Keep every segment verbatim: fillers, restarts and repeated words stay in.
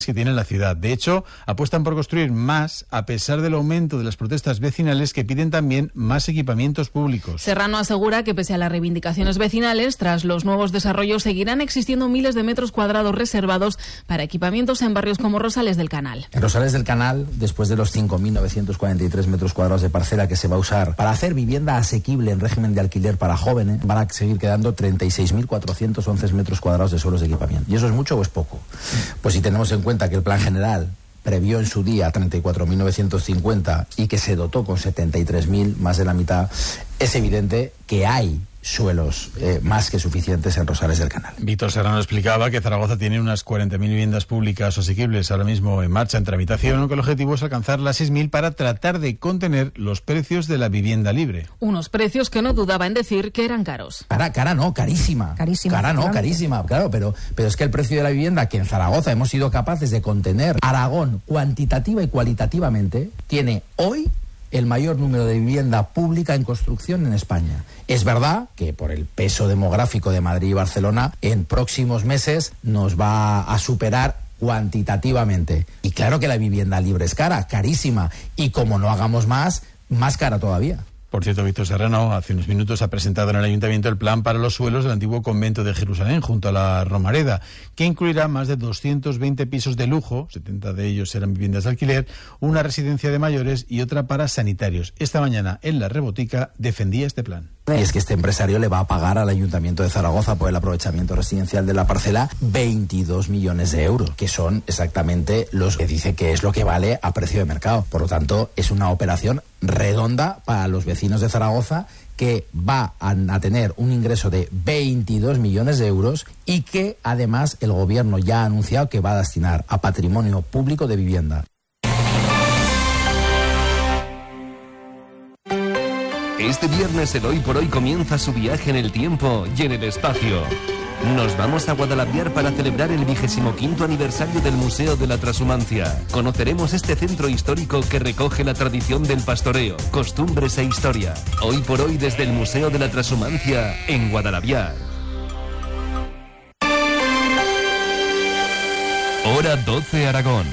que tiene la ciudad. De hecho, apuestan por construir más a pesar del aumento de las protestas vecinales que piden también más equipamientos públicos. Serrano asegura que pese a las reivindicaciones vecinales, tras los nuevos desarrollos seguirán existiendo miles de metros cuadrados reservados para equipamientos en barrios como Rosales del Canal. En Rosales del Canal, después de los cinco mil novecientos cuarenta y tres metros cuadrados de parcela que se va a usar para hacer vivienda asequible en régimen de alquiler para jóvenes, van a seguir quedando treinta y seis mil cuatrocientos once metros cuadrados de suelos de equipamiento. ¿Y eso es mucho o es poco? Pues si tenemos en cuenta que el plan general previó en su día treinta y cuatro mil novecientos cincuenta y que se dotó con setenta y tres mil, más de la mitad, es evidente que hay suelos eh, más que suficientes en Rosales del Canal. Víctor Serrano explicaba que Zaragoza tiene unas cuarenta mil viviendas públicas asequibles ahora mismo en marcha, en tramitación, aunque el objetivo es alcanzar las seis mil para tratar de contener los precios de la vivienda libre. Unos precios que no dudaba en decir que eran caros. Cara, cara no, carísima. Carísima. Cara no, carísima, claro, pero, pero es que el precio de la vivienda que en Zaragoza hemos sido capaces de contener, Aragón, cuantitativa y cualitativamente, tiene hoy el mayor número de vivienda pública en construcción en España. Es verdad que por el peso demográfico de Madrid y Barcelona, en próximos meses nos va a superar cuantitativamente. Y claro que la vivienda libre es cara, carísima. Y como no hagamos más, más cara todavía. Por cierto, Víctor Serrano hace unos minutos ha presentado en el Ayuntamiento el plan para los suelos del antiguo convento de Jerusalén, junto a la Romareda, que incluirá más de doscientos veinte pisos de lujo, setenta de ellos serán viviendas de alquiler, una residencia de mayores y otra para sanitarios. Esta mañana, en La Rebotica, defendía este plan. Y es que este empresario le va a pagar al Ayuntamiento de Zaragoza por el aprovechamiento residencial de la parcela veintidós millones de euros, que son exactamente los que dice que es lo que vale a precio de mercado. Por lo tanto, es una operación redonda para los vecinos de Zaragoza, que va a, a tener un ingreso de veintidós millones de euros y que además el gobierno ya ha anunciado que va a destinar a patrimonio público de vivienda. Este viernes el Hoy por Hoy comienza su viaje en el tiempo y en el espacio. Nos vamos a Guadalaviar para celebrar el vigésimo quinto aniversario del Museo de la Trashumancia. Conoceremos este centro histórico que recoge la tradición del pastoreo, costumbres e historia. Hoy por Hoy desde el Museo de la Trashumancia en Guadalaviar. Hora doce Aragón.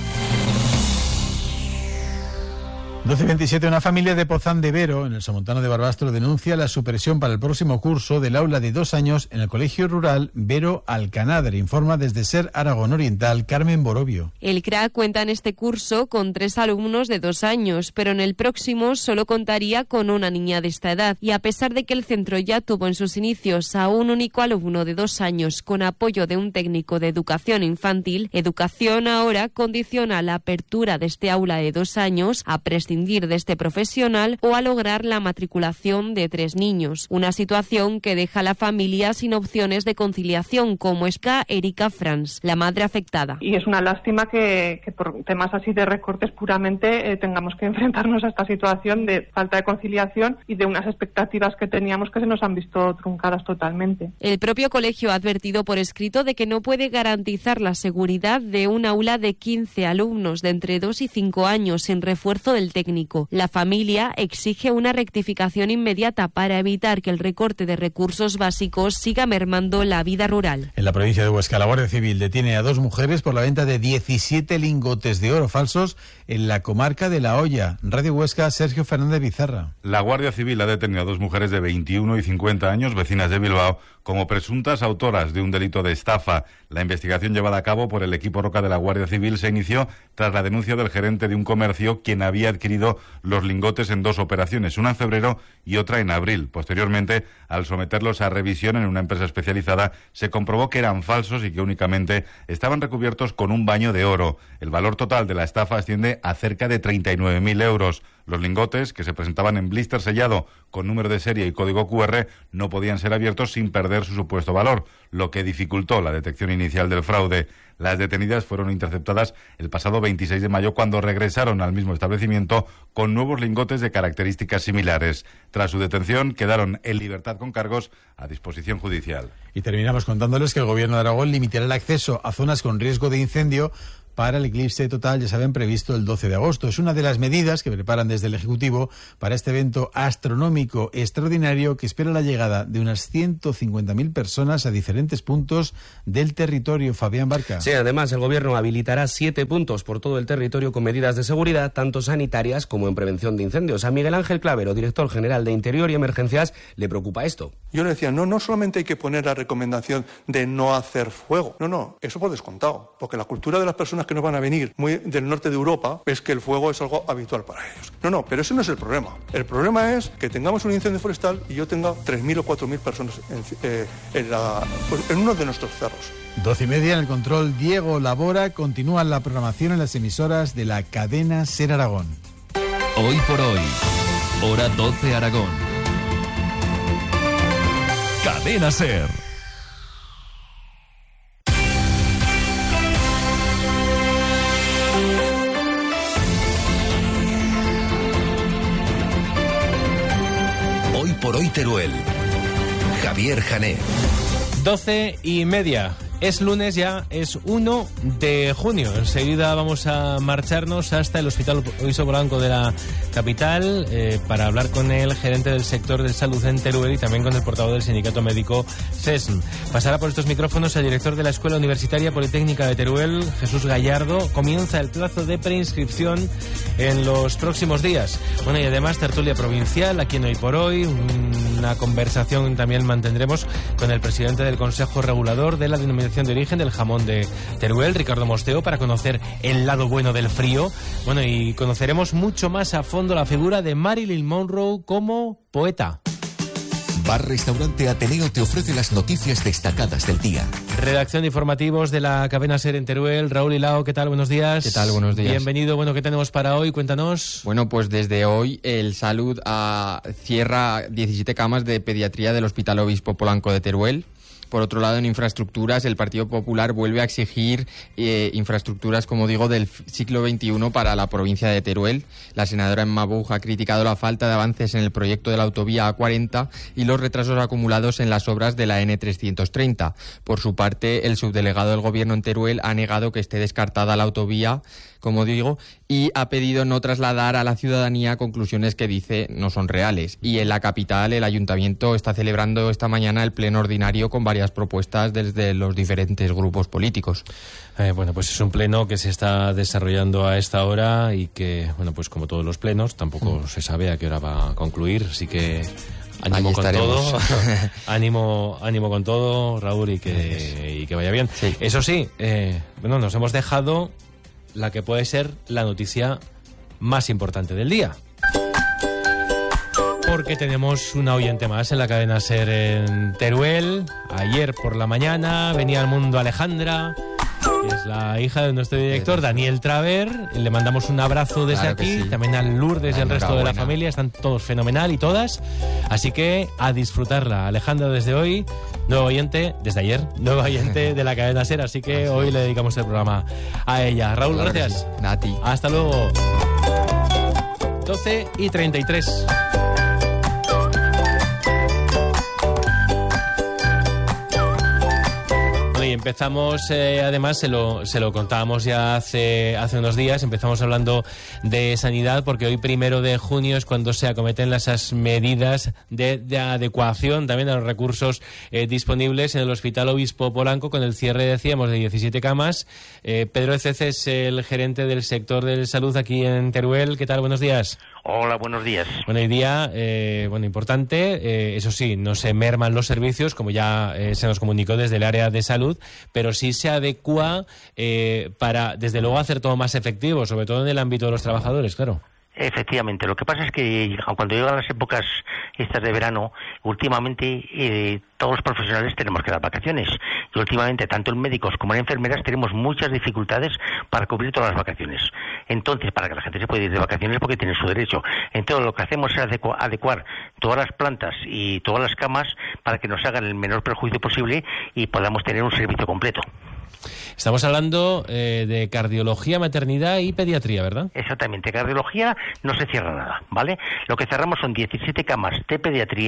doce veintisiete, una familia de Pozán de Vero, en el Somontano de Barbastro, denuncia la supresión para el próximo curso del aula de dos años en el Colegio Rural Vero Alcanáder. Informa desde SER Aragón Oriental, Carmen Borovio. El C R A cuenta en este curso con tres alumnos de dos años, pero en el próximo solo contaría con una niña de esta edad. Y a pesar de que el centro ya tuvo en sus inicios a un único alumno de dos años con apoyo de un técnico de educación infantil, Educación ahora condiciona la apertura de este aula de dos años a prescindir de este profesional o a lograr la matriculación de tres niños. Una situación que deja a la familia sin opciones de conciliación, como explica Erika Franz, la madre afectada. Y es una lástima que, que por temas así de recortes puramente eh, tengamos que enfrentarnos a esta situación de falta de conciliación y de unas expectativas que teníamos que se nos han visto truncadas totalmente. El propio colegio ha advertido por escrito de que no puede garantizar la seguridad de un aula de quince alumnos de entre dos y cinco años sin refuerzo del técnico. La familia exige una rectificación inmediata para evitar que el recorte de recursos básicos siga mermando la vida rural. En la provincia de Huesca, la Guardia Civil detiene a dos mujeres por la venta de diecisiete lingotes de oro falsos en la comarca de La Hoya. Radio Huesca, Sergio Fernández Bizarra. La Guardia Civil ha detenido a dos mujeres de veintiuno y cincuenta años, vecinas de Bilbao, como presuntas autoras de un delito de estafa. La investigación llevada a cabo por el equipo Roca de la Guardia Civil se inició tras la denuncia del gerente de un comercio, quien había adquirido los lingotes en dos operaciones, una en febrero y otra en abril. Posteriormente, al someterlos a revisión en una empresa especializada, se comprobó que eran falsos y que únicamente estaban recubiertos con un baño de oro. El valor total de la estafa asciende a cerca de treinta y nueve mil euros. Los lingotes, que se presentaban en blister sellado con número de serie y código cu erre, no podían ser abiertos sin perder su supuesto valor, lo que dificultó la detección inicial del fraude. Las detenidas fueron interceptadas el pasado veintiséis de mayo cuando regresaron al mismo establecimiento con nuevos lingotes de características similares. Tras su detención, quedaron en libertad con cargos a disposición judicial. Y terminamos contándoles que el Gobierno de Aragón limitará el acceso a zonas con riesgo de incendio para el eclipse total, ya saben, previsto el doce de agosto. Es una de las medidas que preparan desde el Ejecutivo para este evento astronómico extraordinario que espera la llegada de unas ciento cincuenta mil personas a diferentes puntos del territorio. Fabián Barca. Sí, además el Gobierno habilitará siete puntos por todo el territorio con medidas de seguridad, tanto sanitarias como en prevención de incendios. A Miguel Ángel Clavero, director general de Interior y Emergencias, le preocupa esto. Yo le decía, no, no solamente hay que poner la recomendación de no hacer fuego. No, no, eso por descontado. Porque la cultura de las personas que nos van a venir muy del norte de Europa es que el fuego es algo habitual para ellos. No, no, pero ese no es el problema. El problema es que tengamos un incendio forestal y yo tenga tres mil o cuatro mil personas en, eh, en, la, en uno de nuestros cerros. Doce y media en el control, Diego Labora. Continúa la programación en las emisoras de la cadena SER Aragón. Hoy por hoy, hora doce Aragón. Cadena SER. Hoy por hoy Teruel. Javier Jané. Doce y media. Es lunes ya, es uno de junio. Enseguida vamos a marcharnos hasta el Hospital Obiso Blanco de la capital eh, para hablar con el gerente del sector de salud en Teruel y también con el portavoz del sindicato médico C E S M. Pasará por estos micrófonos el director de la Escuela Universitaria Politécnica de Teruel, Jesús Gallardo. Comienza el plazo de preinscripción en los próximos días. Bueno, y además tertulia provincial aquí en Hoy por Hoy. Una conversación también mantendremos con el presidente del Consejo Regulador de la Denominación de Origen del Jamón de Teruel, Ricardo Mosteo, para conocer el lado bueno del frío. Bueno, y conoceremos mucho más a fondo la figura de Marilyn Monroe como poeta. Bar-Restaurante Ateneo te ofrece las noticias destacadas del día. Redacción de informativos de la cadena SER en Teruel. Raúl Hilao, ¿qué tal? Buenos días. ¿Qué tal? Buenos días. Bienvenido. Bueno, ¿qué tenemos para hoy? Cuéntanos. Bueno, pues desde hoy el Salud a, cierra diecisiete camas de pediatría del Hospital Obispo Polanco de Teruel. Por otro lado, en infraestructuras, el Partido Popular vuelve a exigir eh, infraestructuras, como digo, del siglo veintiuno para la provincia de Teruel. La senadora Emma Bouch ha criticado la falta de avances en el proyecto de la autovía A cuarenta y los retrasos acumulados en las obras de la N trescientos treinta. Por su parte, el subdelegado del Gobierno en Teruel ha negado que esté descartada la autovía, como digo, y ha pedido no trasladar a la ciudadanía conclusiones que dice no son reales. Y en la capital, el Ayuntamiento está celebrando esta mañana el pleno ordinario con varias propuestas desde los diferentes grupos políticos. Eh, bueno, pues es un pleno que se está desarrollando a esta hora y que, bueno, pues como todos los plenos, tampoco mm. se sabe a qué hora va a concluir, así que ánimo con todo, ánimo, ánimo con todo, Raúl, y que, y que vaya bien. Sí. Eso sí, eh, bueno, nos hemos dejado la que puede ser la noticia más importante del día. Porque tenemos una oyente más en la cadena SER en Teruel. Ayer por la mañana venía al mundo Alejandra, que es la hija de nuestro director, Daniel Traver. Le mandamos un abrazo desde claro aquí, sí. También a Lourdes y al resto de la familia. Están todos fenomenal y todas. Así que a disfrutarla. Alejandra, desde hoy, nuevo oyente, desde ayer, nuevo oyente de la cadena SER. Así que así hoy le dedicamos el programa a ella. Raúl, claro gracias. Sí. A ti. Hasta luego. doce y treinta y tres. Y empezamos, eh, además, se lo, se lo contábamos ya hace, hace unos días, empezamos hablando de sanidad, porque hoy primero de junio es cuando se acometen esas medidas de, de adecuación también a los recursos eh, disponibles en el Hospital Obispo Polanco, con el cierre, decíamos, de diecisiete camas. Eh, Pedro Ecece es el gerente del sector de salud aquí en Teruel. ¿Qué tal? Buenos días. Hola, buenos días. Bueno, hoy día, eh, bueno, importante, eh, eso sí, no se merman los servicios, como ya eh, se nos comunicó desde el área de salud, pero sí se adecua eh, para, desde luego, hacer todo más efectivo, sobre todo en el ámbito de los trabajadores, claro. Efectivamente, lo que pasa es que cuando llegan las épocas estas de verano, últimamente eh, todos los profesionales tenemos que dar vacaciones. Y últimamente, tanto en médicos como en enfermeras, tenemos muchas dificultades para cubrir todas las vacaciones. Entonces, para que la gente se pueda ir de vacaciones porque tiene su derecho. Entonces, lo que hacemos es adecu- adecuar todas las plantas y todas las camas para que nos hagan el menor perjuicio posible y podamos tener un servicio completo. Estamos hablando eh, de cardiología, maternidad y pediatría, ¿verdad? Exactamente. Cardiología no se cierra nada, ¿vale? Lo que cerramos son diecisiete camas de pediatría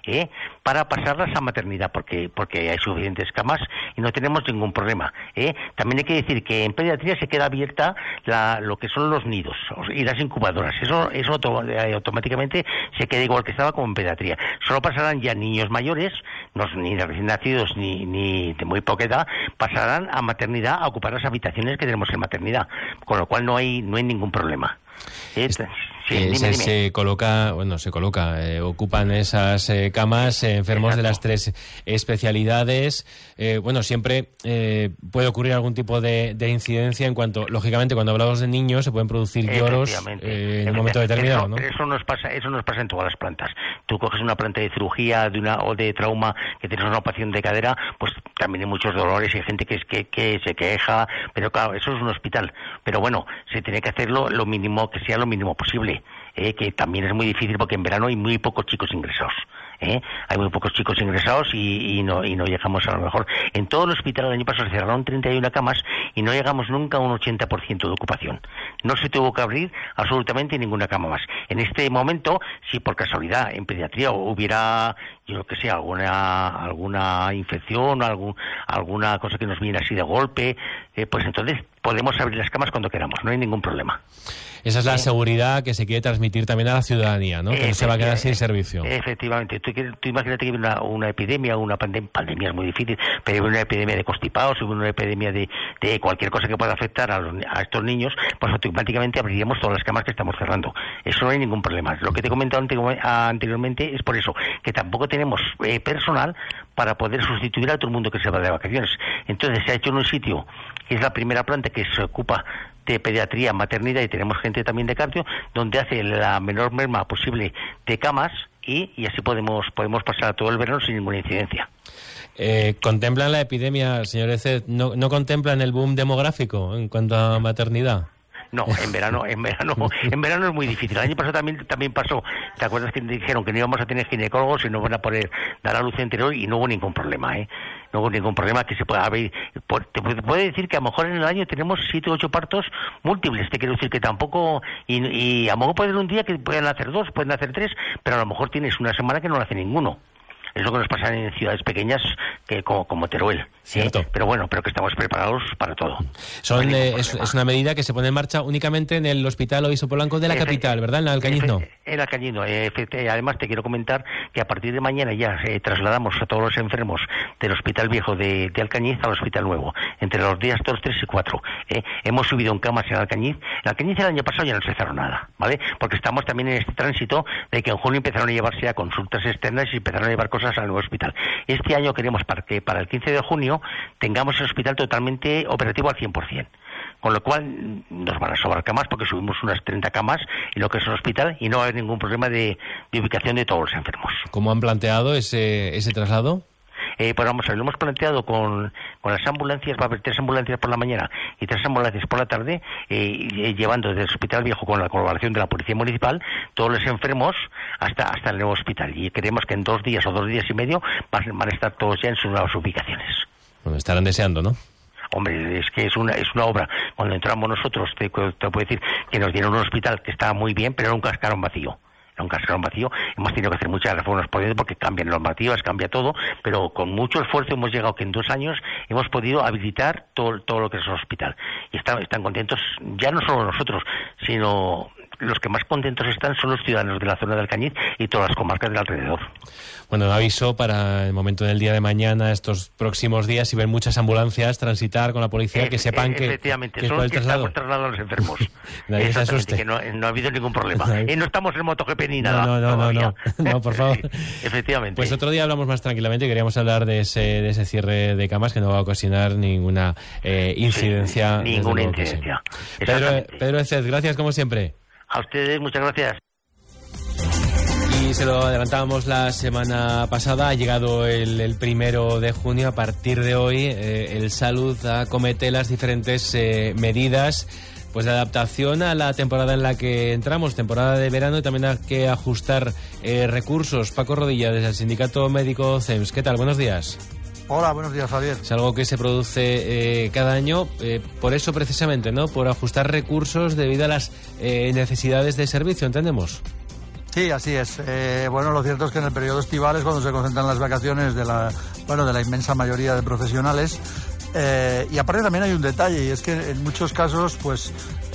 ¿eh? para pasarlas a maternidad, porque porque hay suficientes camas y no tenemos ningún problema. ¿eh? También hay que decir que en pediatría se queda abierta la, lo que son los nidos y las incubadoras. Eso eso auto, eh, automáticamente se queda igual que estaba como en pediatría. Solo pasarán ya niños mayores, no, ni de recién nacidos ni, ni de muy poca edad, pasarán a maternidad a ocupar las habitaciones que tenemos en maternidad, con lo cual no hay no hay ningún problema. ¿eh? Sí, eh, dime, se, dime. se coloca, bueno, se coloca, eh, ocupan esas eh, camas eh, enfermos Exacto. de las tres especialidades. Eh, bueno, siempre eh, puede ocurrir algún tipo de, de incidencia en cuanto, lógicamente, cuando hablamos de niños se pueden producir lloros eh, en un momento determinado, eso, ¿no? Eso nos pasa, eso nos pasa en todas las plantas. Tú coges una planta de cirugía de una o de trauma que tienes una operación de cadera, pues también hay muchos dolores y hay gente que, es, que, que se queja, pero claro, eso es un hospital. Pero bueno, se tiene que hacerlo lo mínimo, que sea lo mínimo posible. Eh, que también es muy difícil porque en verano hay muy pocos chicos ingresados. ¿eh? Hay muy pocos chicos ingresados y, y, no, y no llegamos a lo mejor. En todo el hospital el año pasado se cerraron treinta y una camas y no llegamos nunca a un ochenta por ciento de ocupación. No se tuvo que abrir absolutamente ninguna cama más. En este momento, si por casualidad en pediatría hubiera, yo que sé, alguna alguna infección, algún, alguna cosa que nos viene así de golpe, eh, pues entonces podemos abrir las camas cuando queramos, no hay ningún problema. Esa es la seguridad que se quiere transmitir también a la ciudadanía, ¿no? Que no se va a quedar sin servicio. Efectivamente. Tú, tú imagínate que viene una, una epidemia, una pandemia, pandemia es muy difícil, pero viene una epidemia de constipados, viene una epidemia de, de cualquier cosa que pueda afectar a, los, a estos niños, pues automáticamente abriríamos todas las camas que estamos cerrando. Eso no hay ningún problema. Lo que te he comentado anteriormente es por eso, que tampoco tenemos eh, personal para poder sustituir a todo el mundo que se va de vacaciones. Entonces se ha hecho en un sitio, que es la primera planta que se ocupa de pediatría, maternidad, y tenemos gente también de cardio, donde hace la menor merma posible de camas y, y así podemos podemos pasar todo el verano sin ninguna incidencia. Eh, ¿Contemplan la epidemia, señor Eced? ¿No, ¿No contemplan el boom demográfico en cuanto a maternidad? No, en verano, en verano, en verano es muy difícil. El año pasado también también pasó. ¿Te acuerdas que dijeron que no íbamos a tener ginecólogos y no van a poder dar a luz anterior y no hubo ningún problema, eh? No hubo ningún problema que se pueda haber. Te puede decir que a lo mejor en el año tenemos siete o ocho partos múltiples. Te quiero decir que tampoco y, y a lo mejor puede ser un día que pueden hacer dos, pueden hacer tres, pero a lo mejor tienes una semana que no lo hace ninguno. Es lo que nos pasa en ciudades pequeñas que como, como Teruel. Cierto. ¿sí? Pero bueno, pero que estamos preparados para todo. Son, no eh, es, es una medida que se pone en marcha únicamente en el Hospital Obiso Polanco de la Efe, capital, ¿verdad? En Alcañiz no. En Alcañiz no. Además te quiero comentar que a partir de mañana ya eh, trasladamos a todos los enfermos del Hospital Viejo de, de Alcañiz al Hospital Nuevo, entre los días dos, tres y cuatro. Eh. Hemos subido en camas en Alcañiz. En Alcañiz el año pasado ya no se cerró nada, ¿vale? Porque estamos también en este tránsito de que en junio empezaron a llevarse a consultas externas y empezaron a llevar cosas al nuevo hospital. Este año queremos para que para el quince de junio tengamos el hospital totalmente operativo al cien por ciento. Con lo cual nos van a sobrar camas porque subimos unas treinta camas en lo que es el hospital y no va a haber ningún problema de, de ubicación de todos los enfermos. ¿Cómo han planteado ese, ese traslado? Eh, pues vamos a ver, lo hemos planteado con, con las ambulancias, va a haber tres ambulancias por la mañana y tres ambulancias por la tarde, eh, eh, llevando desde el Hospital Viejo con la colaboración de la Policía Municipal todos los enfermos hasta hasta el nuevo hospital. Y creemos que en dos días o dos días y medio van, van a estar todos ya en sus nuevas ubicaciones. Bueno, estarán deseando, ¿no? Hombre, es que es una es una obra. Cuando entramos nosotros, te, te puedo decir que nos dieron un hospital que estaba muy bien, pero era un cascarón vacío. un cascarón vacío, hemos tenido que hacer muchas reformas por dentro porque cambian normativas, cambia todo, pero con mucho esfuerzo hemos llegado que en dos años hemos podido habilitar todo, todo lo que es el hospital. Y están, están contentos, ya no solo nosotros, sino los que más contentos están son los ciudadanos de la zona de Alcañiz y todas las comarcas del alrededor. Bueno, aviso para el momento del día de mañana, estos próximos días, si ven muchas ambulancias transitar con la policía, e que sepan que, efectivamente, que es son por los el que traslado. están por trasladar a los enfermos. Nadie se asuste. Que no, no ha habido ningún problema. Eh, no estamos en MotoGP ni nada. No, no, no, no, no, no, por favor. Efectivamente. Pues otro día hablamos más tranquilamente, queríamos hablar de ese, de ese cierre de camas que no va a ocasionar ninguna eh, incidencia. Sí, ninguna incidencia. Pedro, Pedro Eced, gracias como siempre. A ustedes, muchas gracias. Y se lo adelantábamos la semana pasada, ha llegado el, el primero de junio. A partir de hoy, eh, el Salud acomete las diferentes eh, medidas pues de adaptación a la temporada en la que entramos, temporada de verano, y también hay que ajustar eh, recursos. Paco Rodilla, desde el Sindicato Médico C E M S. ¿Qué tal? Buenos días. Hola, buenos días, Javier. Es algo que se produce eh, cada año, eh, por eso precisamente, ¿no? Por ajustar recursos debido a las eh, necesidades de servicio, ¿entendemos? Sí, así es. Eh, bueno, lo cierto es que en el periodo estival es cuando se concentran las vacaciones de la, bueno, de la inmensa mayoría de profesionales. Eh, y aparte también hay un detalle, y es que en muchos casos, pues,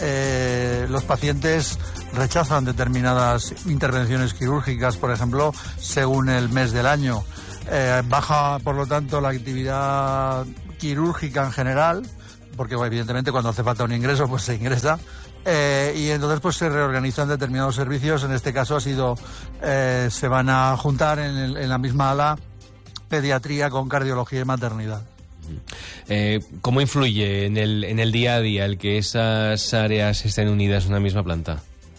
eh, los pacientes rechazan determinadas intervenciones quirúrgicas, por ejemplo, según el mes del año. Eh, baja, por lo tanto, la actividad quirúrgica en general, porque evidentemente cuando hace falta un ingreso, pues se ingresa. Eh, y entonces pues se reorganizan determinados servicios. En este caso ha sido, eh, se van a juntar en, el, en la misma ala pediatría con cardiología y maternidad. Eh, ¿Cómo influye en el, en el día a día el que esas áreas estén unidas en una misma planta?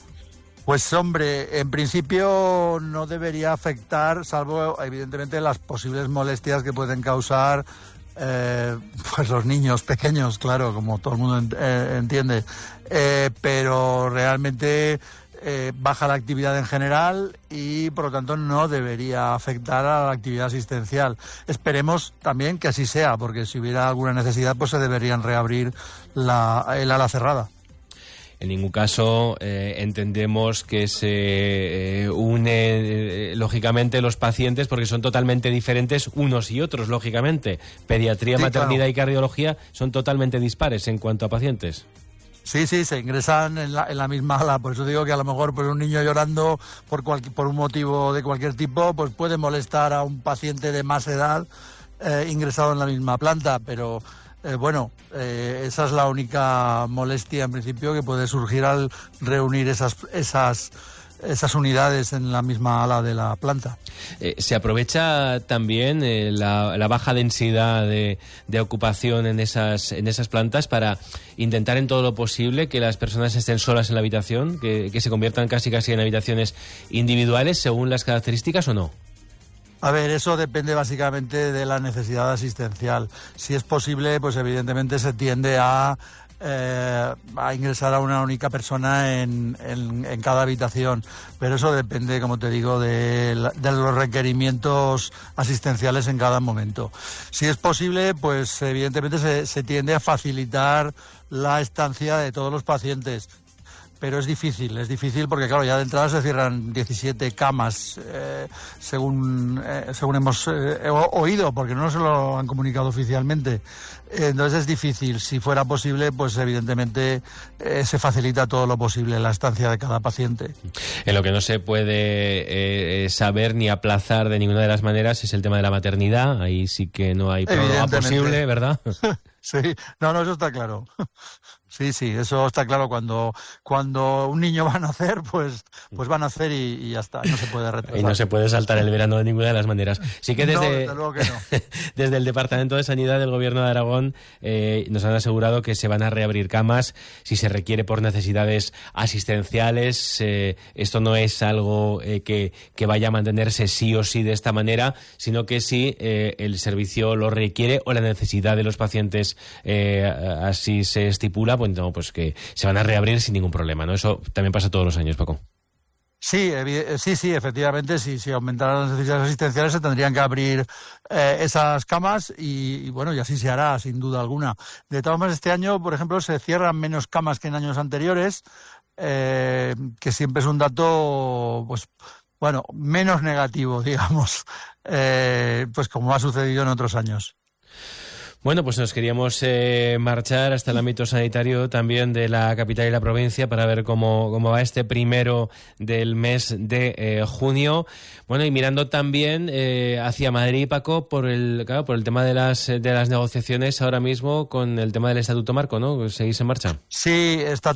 Pues hombre, en principio no debería afectar, salvo evidentemente las posibles molestias que pueden causar Eh, pues los niños pequeños, claro, como todo el mundo ent eh, entiende, eh, pero realmente eh, baja la actividad en general y por lo tanto no debería afectar a la actividad asistencial. Esperemos también que así sea, porque si hubiera alguna necesidad pues se deberían reabrir la, el ala cerrada. En ningún caso eh, entendemos que se eh, unen, eh, lógicamente, los pacientes, porque son totalmente diferentes unos y otros, lógicamente. Pediatría, sí, maternidad claro. y cardiología son totalmente dispares en cuanto a pacientes. Sí, sí, se ingresan en la, en la misma ala. Por eso digo que a lo mejor pues, un niño llorando por, por un motivo de cualquier tipo pues puede molestar a un paciente de más edad eh, ingresado en la misma planta, pero... Eh, bueno, eh, esa es la única molestia en principio que puede surgir al reunir esas esas esas unidades en la misma ala de la planta. Eh, ¿Se aprovecha también eh, la, la baja densidad de, de ocupación en esas en esas plantas para intentar en todo lo posible que las personas estén solas en la habitación, que, que se conviertan casi casi en habitaciones individuales según las características o no? A ver, eso depende básicamente de la necesidad asistencial. Si es posible, pues evidentemente se tiende a, eh, a ingresar a una única persona en, en, en cada habitación. Pero eso depende, como te digo, de, de los requerimientos asistenciales en cada momento. Si es posible, pues evidentemente se, se tiende a facilitar la estancia de todos los pacientes. Pero es difícil, es difícil porque, claro, ya de entrada se cierran diecisiete camas, eh, según eh, según hemos eh, oído, porque no nos lo han comunicado oficialmente. Entonces es difícil. Si fuera posible, pues evidentemente eh, se facilita todo lo posible la estancia de cada paciente. En lo que no se puede eh, saber ni aplazar de ninguna de las maneras es el tema de la maternidad. Ahí sí que no hay programa posible, ¿verdad? Sí, no, no, eso está claro. Sí, sí, eso está claro. Cuando cuando un niño va a nacer, pues pues va a nacer y, y ya está, no se puede retrasar. Y no se puede saltar el verano de ninguna de las maneras. Sí que desde, no, desde luego que no. Desde el Departamento de Sanidad del Gobierno de Aragón eh, nos han asegurado que se van a reabrir camas si se requiere por necesidades asistenciales. Eh, esto no es algo eh, que, que vaya a mantenerse sí o sí de esta manera, sino que si eh, el servicio lo requiere o la necesidad de los pacientes eh, así se estipula, pues, no, pues que se van a reabrir sin ningún problema, ¿no? Eso también pasa todos los años, Paco. Sí, sí, sí, efectivamente, si, si aumentaran las necesidades asistenciales se tendrían que abrir eh, esas camas y, y bueno, y así se hará, sin duda alguna. De todas maneras, este año, por ejemplo, se cierran menos camas que en años anteriores, eh, que siempre es un dato, pues, bueno, menos negativo, digamos, eh, pues como ha sucedido en otros años. Bueno, pues nos queríamos eh, marchar hasta el ámbito sanitario también de la capital y la provincia para ver cómo, cómo va este primero del mes de eh, junio. Bueno, y mirando también eh, hacia Madrid, Paco, por el claro, por el tema de las de las negociaciones ahora mismo con el tema del Estatuto Marco, ¿no? ¿Seguís en marcha? Sí, esta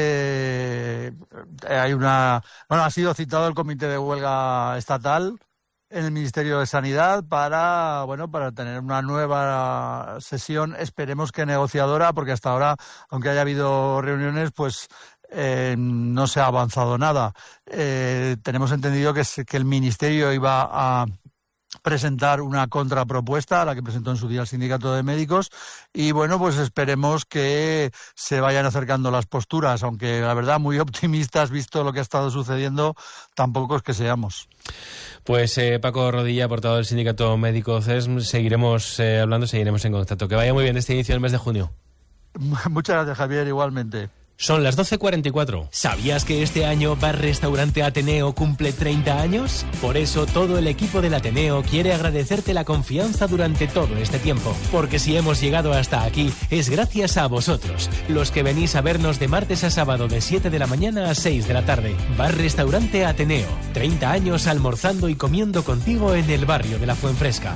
tarde hay una... Bueno, ha sido citado el Comité de Huelga Estatal en el Ministerio de Sanidad para, bueno, para tener una nueva sesión, esperemos que negociadora, porque hasta ahora, aunque haya habido reuniones, pues eh, no se ha avanzado nada. Eh, tenemos entendido que, que el Ministerio iba a presentar una contrapropuesta a la que presentó en su día el Sindicato de Médicos y bueno, pues esperemos que se vayan acercando las posturas, aunque la verdad muy optimistas visto lo que ha estado sucediendo, tampoco es que seamos. Pues eh, Paco Rodilla, portavoz del Sindicato Médico C E S M, seguiremos eh, hablando, seguiremos en contacto. Que vaya muy bien este inicio del mes de junio. Muchas gracias, Javier, igualmente. Son las doce cuarenta y cuatro. ¿Sabías que este año Bar Restaurante Ateneo cumple treinta años? Por eso todo el equipo del Ateneo quiere agradecerte la confianza durante todo este tiempo. Porque si hemos llegado hasta aquí es gracias a vosotros, los que venís a vernos de martes a sábado de siete de la mañana a seis de la tarde. Bar Restaurante Ateneo. treinta años almorzando y comiendo contigo en el barrio de la Fuenfresca.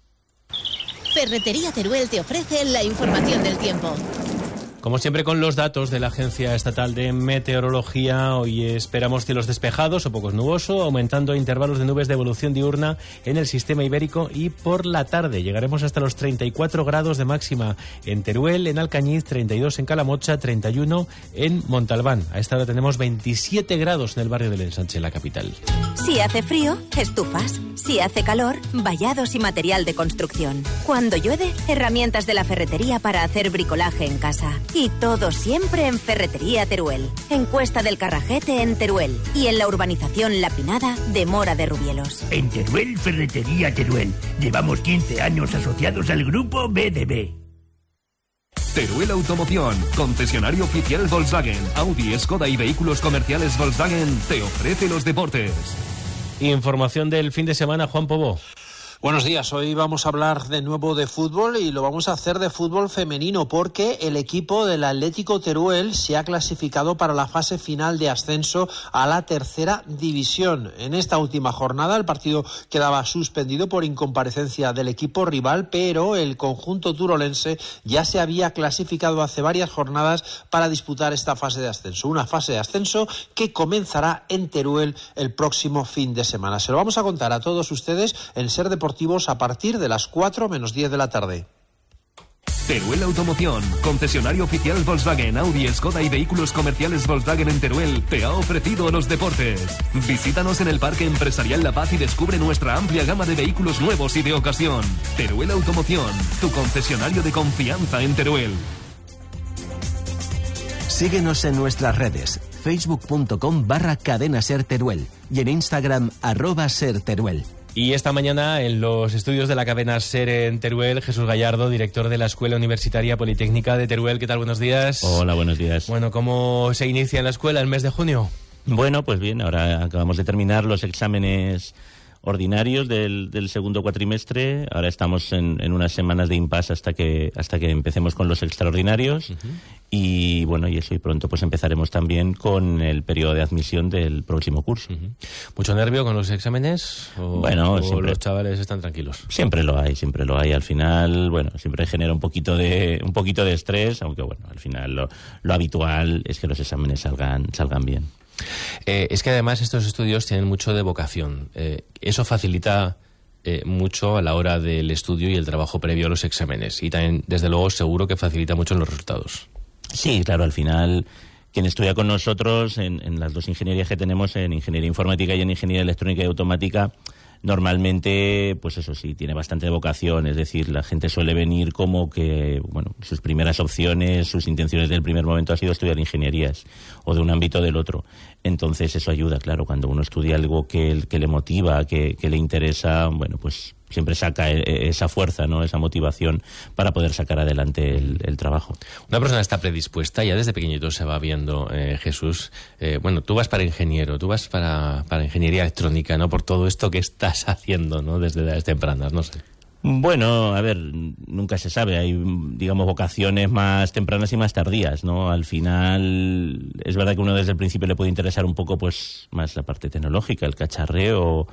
Ferretería Teruel te ofrece la información del tiempo. Como siempre, con los datos de la Agencia Estatal de Meteorología, hoy esperamos cielos despejados o pocos nubosos, aumentando intervalos de nubes de evolución diurna en el sistema ibérico, y por la tarde llegaremos hasta los treinta y cuatro grados de máxima en Teruel, en Alcañiz, treinta y dos en Calamocha, treinta y uno en Montalbán. A esta hora tenemos veintisiete grados en el barrio del Ensanche, la capital. Si hace frío, estufas. Si hace calor, vallados y material de construcción. Cuando llueve, herramientas de la ferretería para hacer bricolaje en casa. Y todo siempre en Ferretería Teruel. En Cuesta del Carrajete, en Teruel. Y en la urbanización La Pinada de Mora de Rubielos. En Teruel, Ferretería Teruel. Llevamos quince años asociados al grupo B D B. Teruel Automoción, concesionario oficial Volkswagen, Audi, Skoda y vehículos comerciales Volkswagen, te ofrece los deportes. Información del fin de semana, Juan Pobó. Buenos días, hoy vamos a hablar de nuevo de fútbol y lo vamos a hacer de fútbol femenino porque el equipo del Atlético Teruel se ha clasificado para la fase final de ascenso a la tercera división. En esta última jornada el partido quedaba suspendido por incomparecencia del equipo rival, pero el conjunto turolense ya se había clasificado hace varias jornadas para disputar esta fase de ascenso. Una fase de ascenso que comenzará en Teruel el próximo fin de semana. Se lo vamos a contar a todos ustedes en Ser Deportivo a partir de las cuatro menos diez de la tarde. Teruel Automoción, concesionario oficial Volkswagen, Audi, Skoda y vehículos comerciales Volkswagen en Teruel, te ha ofrecido los deportes. Visítanos en el Parque Empresarial La Paz y descubre nuestra amplia gama de vehículos nuevos y de ocasión. Teruel Automoción, tu concesionario de confianza en Teruel. Síguenos en nuestras redes, facebook.com barra cadena ser Teruel y en Instagram arroba ser Teruel. Y esta mañana en los estudios de la cadena SER en Teruel, Jesús Gallardo, director de la Escuela Universitaria Politécnica de Teruel. ¿Qué tal? Buenos días. Hola, buenos días. Bueno, ¿cómo se inicia en la escuela el mes de junio? Bueno, pues bien, ahora acabamos de terminar los exámenes ordinarios del, del segundo cuatrimestre. Ahora estamos en, en unas semanas de impasse hasta que hasta que empecemos con los extraordinarios. Uh-huh. Y bueno, y eso, y pronto pues empezaremos también con el periodo de admisión del próximo curso. Uh-huh. ¿Mucho nervio con los exámenes? ¿O, bueno, o siempre, los chavales están tranquilos? Siempre lo hay, siempre lo hay. Al final, bueno, siempre genera un poquito de un poquito de estrés, aunque bueno, al final lo, lo habitual es que los exámenes salgan salgan bien. Eh, es que además estos estudios tienen mucho de vocación. Eh, eso facilita eh, mucho a la hora del estudio y el trabajo previo a los exámenes. Y también, desde luego, seguro que facilita mucho en los resultados. Sí, claro, al final quien estudia con nosotros en, en las dos ingenierías que tenemos, en Ingeniería Informática y en Ingeniería Electrónica y Automática, normalmente, pues eso sí, tiene bastante vocación, es decir, la gente suele venir como que, bueno, sus primeras opciones, sus intenciones del primer momento ha sido estudiar ingenierías o de un ámbito o del otro. Entonces eso ayuda, claro, cuando uno estudia algo que, que le motiva, que, que le interesa, bueno, pues siempre saca esa fuerza, ¿no? Esa motivación para poder sacar adelante el, el trabajo. Una persona está predispuesta, ya desde pequeñito se va viendo, eh, Jesús, eh, bueno, tú vas para ingeniero, tú vas para, para ingeniería electrónica, ¿no? Por todo esto que estás haciendo, ¿no? Desde edades tempranas, no sé. Bueno, a ver, nunca se sabe. Hay, digamos, vocaciones más tempranas y más tardías, ¿no? Al final, es verdad que uno desde el principio le puede interesar un poco, pues, más la parte tecnológica, el cacharreo,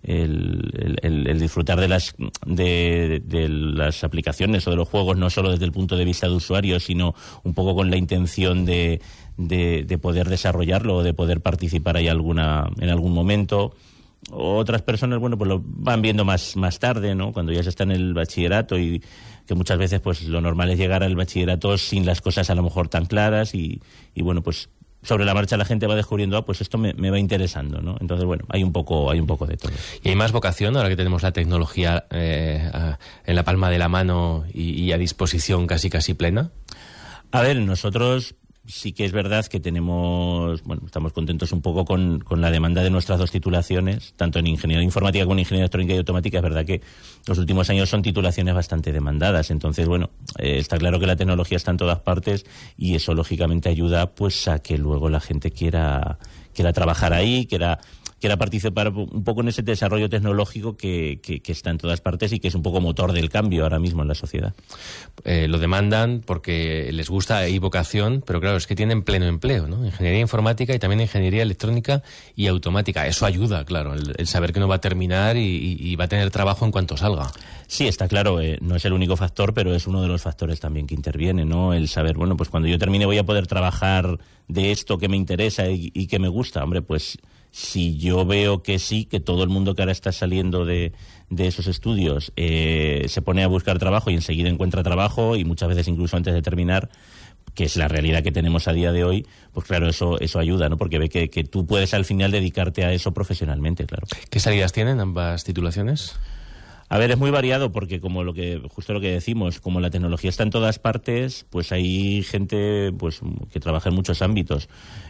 el, el, el disfrutar de las de, de las aplicaciones o de los juegos, no solo desde el punto de vista de usuario, sino un poco con la intención de, de, de poder desarrollarlo o de poder participar ahí alguna, en algún momento. Otras personas, bueno, pues lo van viendo más más tarde, ¿no? Cuando ya se está en el bachillerato, y que muchas veces pues lo normal es llegar al bachillerato sin las cosas a lo mejor tan claras y, y bueno, pues sobre la marcha la gente va descubriendo, ah, pues esto me, me va interesando, ¿no? Entonces, bueno, hay un poco hay un poco de todo. ¿Y hay más vocación ahora que tenemos la tecnología eh, a, en la palma de la mano y, y a disposición casi casi plena? A ver, nosotros sí que es verdad que tenemos, bueno, estamos contentos un poco con, con la demanda de nuestras dos titulaciones, tanto en ingeniería informática como en ingeniería electrónica y automática. Es verdad que los últimos años son titulaciones bastante demandadas. Entonces, bueno, eh, está claro que la tecnología está en todas partes y eso lógicamente ayuda pues a que luego la gente quiera, quiera trabajar ahí, quiera quiera participar un poco en ese desarrollo tecnológico que, que, que está en todas partes y que es un poco motor del cambio ahora mismo en la sociedad. Eh, lo demandan porque les gusta y vocación, pero claro, es que tienen pleno empleo, ¿no? Ingeniería informática y también ingeniería electrónica y automática. Eso ayuda, claro, el, el saber que no va a terminar y, y, y va a tener trabajo en cuanto salga. Sí, está claro, eh, no es el único factor, pero es uno de los factores también que interviene, ¿no? El saber, bueno, pues cuando yo termine voy a poder trabajar de esto que me interesa y, y que me gusta. Hombre, pues si yo veo que sí, que todo el mundo que ahora está saliendo de, de esos estudios eh, se pone a buscar trabajo y enseguida encuentra trabajo y muchas veces incluso antes de terminar, que es la realidad que tenemos a día de hoy, pues claro, eso eso ayuda, ¿no? Porque ve que, que tú puedes al final dedicarte a eso profesionalmente, claro. ¿Qué salidas tienen ambas titulaciones? A ver, es muy variado porque como lo que justo lo que decimos, como la tecnología está en todas partes, pues hay gente pues que trabaja en muchos ámbitos.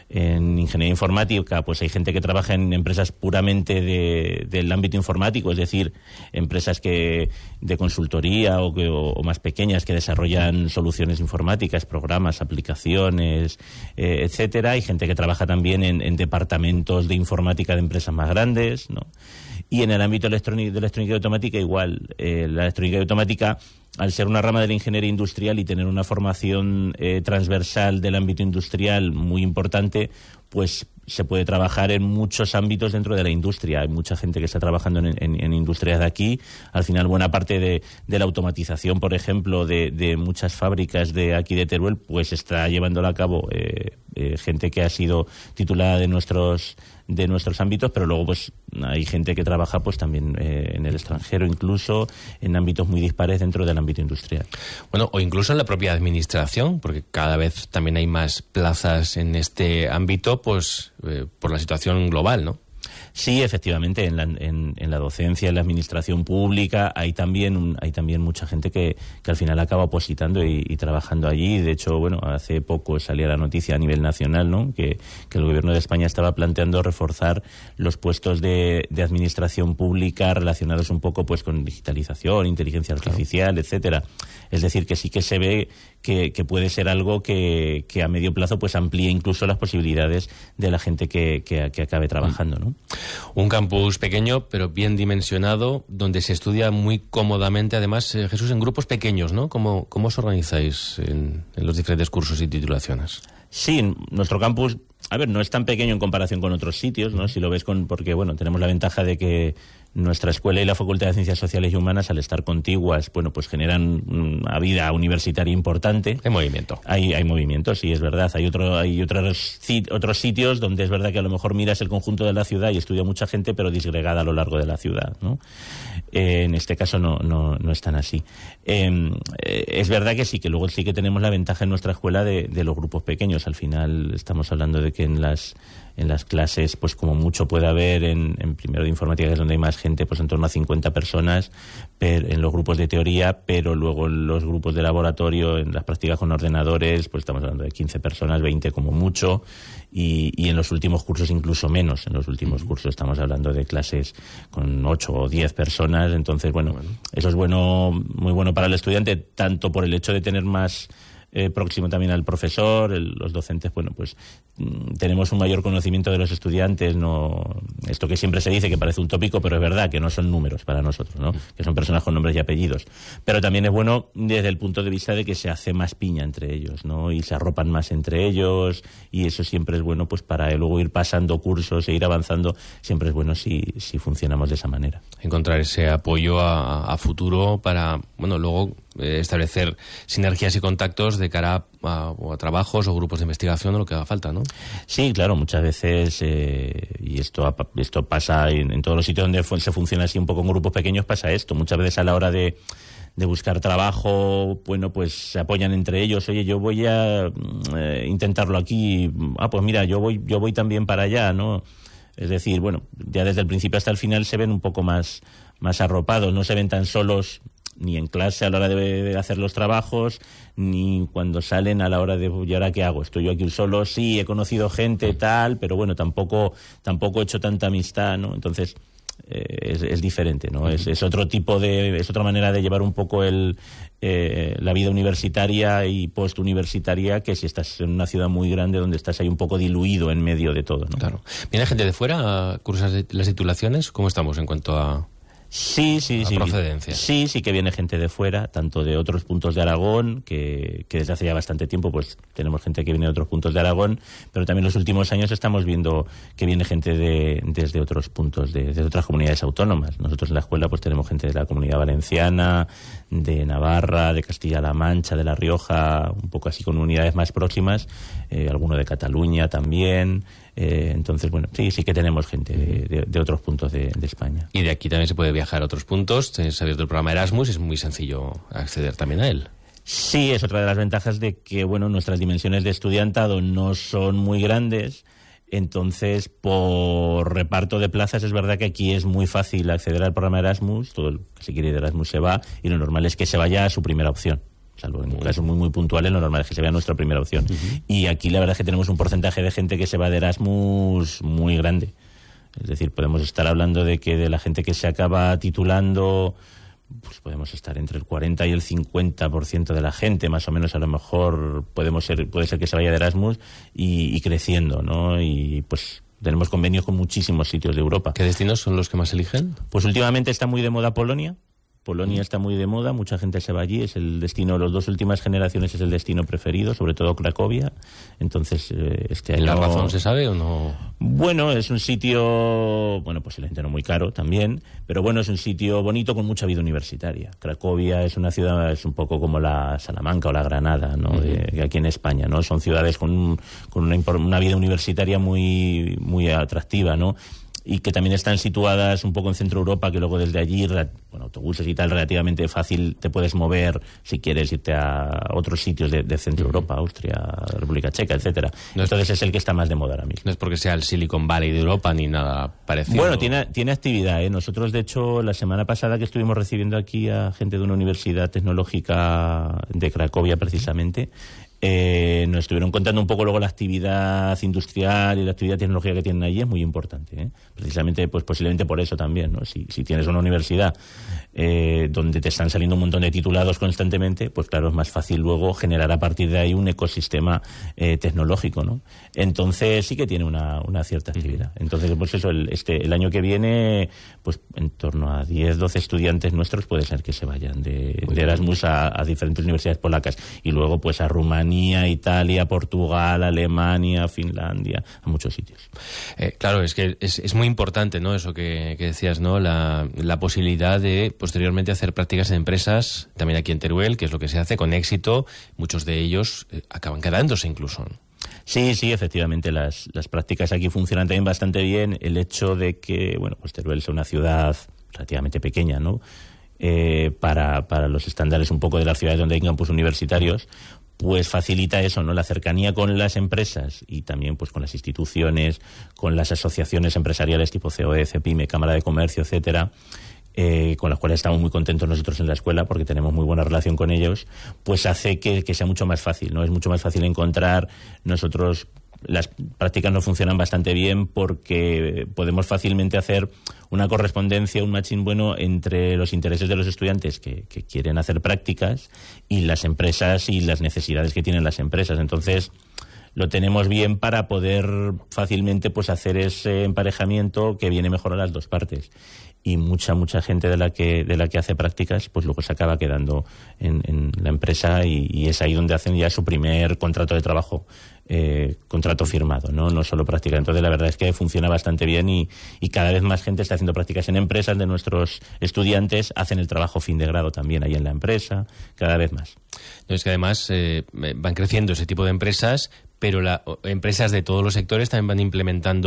En ingeniería informática, pues hay gente que trabaja en empresas puramente de, del ámbito informático, es decir, empresas que de consultoría o, que, o, o más pequeñas que desarrollan soluciones informáticas, programas, aplicaciones, eh, etcétera. Hay gente que trabaja también en, en departamentos de informática de empresas más grandes, ¿no? Y en el ámbito electrónico, de electrónica y automática igual. Eh, la electrónica y automática, al ser una rama de la ingeniería industrial y tener una formación eh, transversal del ámbito industrial muy importante, pues se puede trabajar en muchos ámbitos dentro de la industria. Hay mucha gente que está trabajando en, en, en industrias de aquí. Al final, buena parte de, de la automatización, por ejemplo, de, de muchas fábricas de aquí de Teruel, pues está llevándola a cabo eh, eh, gente que ha sido titulada de nuestros de nuestros ámbitos, pero luego pues hay gente que trabaja pues también eh, en el extranjero, incluso en ámbitos muy dispares dentro del ámbito industrial. Bueno, o incluso en la propia administración, porque cada vez también hay más plazas en este ámbito, pues eh, por la situación global, ¿no? Sí, efectivamente, en la, en, en la docencia, en la administración pública, hay también un, hay también mucha gente que, que al final acaba opositando y, y trabajando allí. De hecho, bueno, hace poco salía la noticia a nivel nacional, ¿no? Que, que el gobierno de España estaba planteando reforzar los puestos de, de administración pública relacionados un poco pues con digitalización, inteligencia artificial, claro, etcétera. Es decir, que sí que se ve que, que puede ser algo que, que a medio plazo pues amplíe incluso las posibilidades de la gente que, que, que acabe trabajando, ¿no? Un campus pequeño, pero bien dimensionado, donde se estudia muy cómodamente. Además, eh, Jesús, en grupos pequeños, ¿no? ¿Cómo, cómo os organizáis en, en los diferentes cursos y titulaciones? Sí, nuestro campus, a ver, no es tan pequeño en comparación con otros sitios, ¿no? Si lo ves con, porque, bueno, tenemos la ventaja de que nuestra escuela y la Facultad de Ciencias Sociales y Humanas, al estar contiguas, bueno, pues generan una vida universitaria importante. Hay movimiento. Hay, hay movimiento, sí, es verdad. Hay otro, hay otros, otros sitios donde es verdad que a lo mejor miras el conjunto de la ciudad y estudia mucha gente, pero disgregada a lo largo de la ciudad, ¿no? Eh, en este caso no, no, no es tan así. Eh, es verdad que sí, que luego sí que tenemos la ventaja en nuestra escuela de, de los grupos pequeños. Al final estamos hablando de que en las en las clases, pues como mucho puede haber en, en primero de informática, que es donde hay más gente, pues en torno a cincuenta personas per, en los grupos de teoría, pero luego en los grupos de laboratorio, en las prácticas con ordenadores, pues estamos hablando de quince personas, veinte como mucho, y, y en los últimos cursos incluso menos. En los últimos uh-huh. cursos estamos hablando de clases con ocho o diez personas. Entonces, bueno, bueno, eso es bueno, muy bueno para el estudiante, tanto por el hecho de tener más Eh, próximo también al profesor, el, los docentes, bueno, pues mm, tenemos un mayor conocimiento de los estudiantes, no esto que siempre se dice que parece un tópico, pero es verdad que no son números para nosotros, ¿no? Que son personas con nombres y apellidos. Pero también es bueno desde el punto de vista de que se hace más piña entre ellos, ¿no? Y se arropan más entre ellos, y eso siempre es bueno pues para luego ir pasando cursos e ir avanzando, siempre es bueno si, si funcionamos de esa manera. Encontrar ese apoyo a, a futuro para, bueno, luego eh, establecer sinergias y contactos de cara a, a, a trabajos o grupos de investigación o lo que haga falta, ¿no? Sí, claro, muchas veces, eh, y esto esto pasa en, en todos los sitios donde se funciona así un poco en grupos pequeños, pasa esto. Muchas veces a la hora de, de buscar trabajo, bueno, pues se apoyan entre ellos. Oye, yo voy a eh, intentarlo aquí. Ah, pues mira, yo voy, yo voy también para allá, ¿no? Es decir, bueno, ya desde el principio hasta el final se ven un poco más, más arropados, no se ven tan solos ni en clase a la hora de, de hacer los trabajos, ni cuando salen a la hora de, ¿y ahora qué hago? ¿Estoy yo aquí solo? Sí, he conocido gente, tal, pero bueno, tampoco, tampoco he hecho tanta amistad, ¿no? Entonces, eh, es, es diferente, ¿no? Uh-huh. Es, es otro tipo de, es otra manera de llevar un poco el, eh, la vida universitaria y postuniversitaria que si estás en una ciudad muy grande donde estás ahí un poco diluido en medio de todo, ¿no? Claro. ¿Viene gente de fuera a cursar las titulaciones? ¿Cómo estamos en cuanto a...? Sí, sí, a sí. procedencia. Sí, sí que viene gente de fuera, tanto de otros puntos de Aragón, que, que desde hace ya bastante tiempo pues tenemos gente que viene de otros puntos de Aragón, pero también en los últimos años estamos viendo que viene gente de, desde otros puntos, de, de otras comunidades autónomas. Nosotros en la escuela pues tenemos gente de la Comunidad Valenciana, de Navarra, de Castilla-La Mancha, de La Rioja, un poco así con unidades más próximas, eh, alguno de Cataluña también. Eh, entonces, bueno, sí, sí que tenemos gente de, de, de otros puntos de, de España. Y de aquí también se puede viajar a otros puntos. Tienes abierto el programa Erasmus, es muy sencillo acceder también a él. Sí, es otra de las ventajas de que, bueno, nuestras dimensiones de estudiantado no son muy grandes. Entonces, por reparto de plazas, es verdad que aquí es muy fácil acceder al programa Erasmus. Todo el que se quiere ir de Erasmus se va, y lo normal es que se vaya a su primera opción. Salvo en casos muy muy puntuales, lo normal es que se vea nuestra primera opción. Uh-huh. Y aquí la verdad es que tenemos un porcentaje de gente que se va de Erasmus muy grande. Es decir, podemos estar hablando de que de la gente que se acaba titulando, pues podemos estar entre el cuarenta y el cincuenta por ciento de la gente, más o menos, a lo mejor podemos ser, puede ser que se vaya de Erasmus y, y creciendo, ¿no? Y pues tenemos convenios con muchísimos sitios de Europa. ¿Qué destinos son los que más eligen? Pues últimamente está muy de moda Polonia. Polonia está muy de moda, mucha gente se va allí, es el destino, las dos últimas generaciones es el destino preferido, sobre todo Cracovia. Entonces, eh, este año... ¿La razón se sabe o no? Bueno, es un sitio, bueno, posiblemente no muy caro también, pero bueno, es un sitio bonito con mucha vida universitaria. Cracovia es una ciudad, es un poco como la Salamanca o la Granada, ¿no? Uh-huh. De, aquí en España, ¿no? Son ciudades con, con una, una vida universitaria muy, muy atractiva, ¿no? Y que también están situadas un poco en Centro Europa, que luego desde allí, bueno, autobuses y tal, relativamente fácil te puedes mover si quieres irte a otros sitios de, de Centro Europa, Austria, República Checa, etcétera. No Entonces es el que está más de moda ahora mismo. No es porque sea el Silicon Valley de Europa ni nada parecido. Bueno, tiene, tiene actividad, ¿eh? Nosotros, de hecho, la semana pasada que estuvimos recibiendo aquí a gente de una universidad tecnológica de Cracovia, precisamente, Eh, nos estuvieron contando un poco luego la actividad industrial y la actividad tecnológica que tienen allí, es muy importante, ¿eh? Precisamente, pues posiblemente por eso también, ¿no? Si, si tienes una universidad eh, donde te están saliendo un montón de titulados constantemente, pues claro, es más fácil luego generar a partir de ahí un ecosistema eh, tecnológico, ¿no? Entonces sí que tiene una, una cierta actividad. Entonces, pues eso, el, este, el año que viene, pues en torno a diez, doce estudiantes nuestros puede ser que se vayan de, de Erasmus a, a diferentes universidades polacas, y luego pues a Rumanía, Italia, Portugal, Alemania, Finlandia, a muchos sitios. Eh, claro, es que es, es muy importante, ¿no? Eso que, que decías, ¿no? La, la posibilidad de posteriormente hacer prácticas en empresas, también aquí en Teruel, que es lo que se hace con éxito. Muchos de ellos eh, acaban quedándose incluso. Sí, sí, efectivamente, las, las prácticas aquí funcionan también bastante bien. El hecho de que, bueno, pues Teruel sea una ciudad relativamente pequeña, ¿no? Eh, para, para los estándares un poco de las ciudades donde hay campus universitarios, pues facilita eso, ¿no? La cercanía con las empresas y también pues con las instituciones, con las asociaciones empresariales tipo C O E, CEPIME, Cámara de Comercio, etcétera, eh, con las cuales estamos muy contentos nosotros en la escuela porque tenemos muy buena relación con ellos, pues hace que, que sea mucho más fácil, ¿no? Es mucho más fácil encontrar. Nosotros las prácticas nos funcionan bastante bien porque podemos fácilmente hacer una correspondencia, un matching bueno entre los intereses de los estudiantes que, que quieren hacer prácticas y las empresas y las necesidades que tienen las empresas. Entonces lo tenemos bien para poder fácilmente pues hacer ese emparejamiento que viene mejor a las dos partes. Y mucha, mucha gente de la que de la que hace prácticas, pues luego se acaba quedando en, en la empresa y, y es ahí donde hacen ya su primer contrato de trabajo, eh, contrato firmado, ¿no? No solo práctica. Entonces la verdad es que funciona bastante bien y, y cada vez más gente está haciendo prácticas en empresas de nuestros estudiantes, hacen el trabajo fin de grado también ahí en la empresa, cada vez más. No, es que además eh, van creciendo ese tipo de empresas, pero las empresas de todos los sectores también van implementando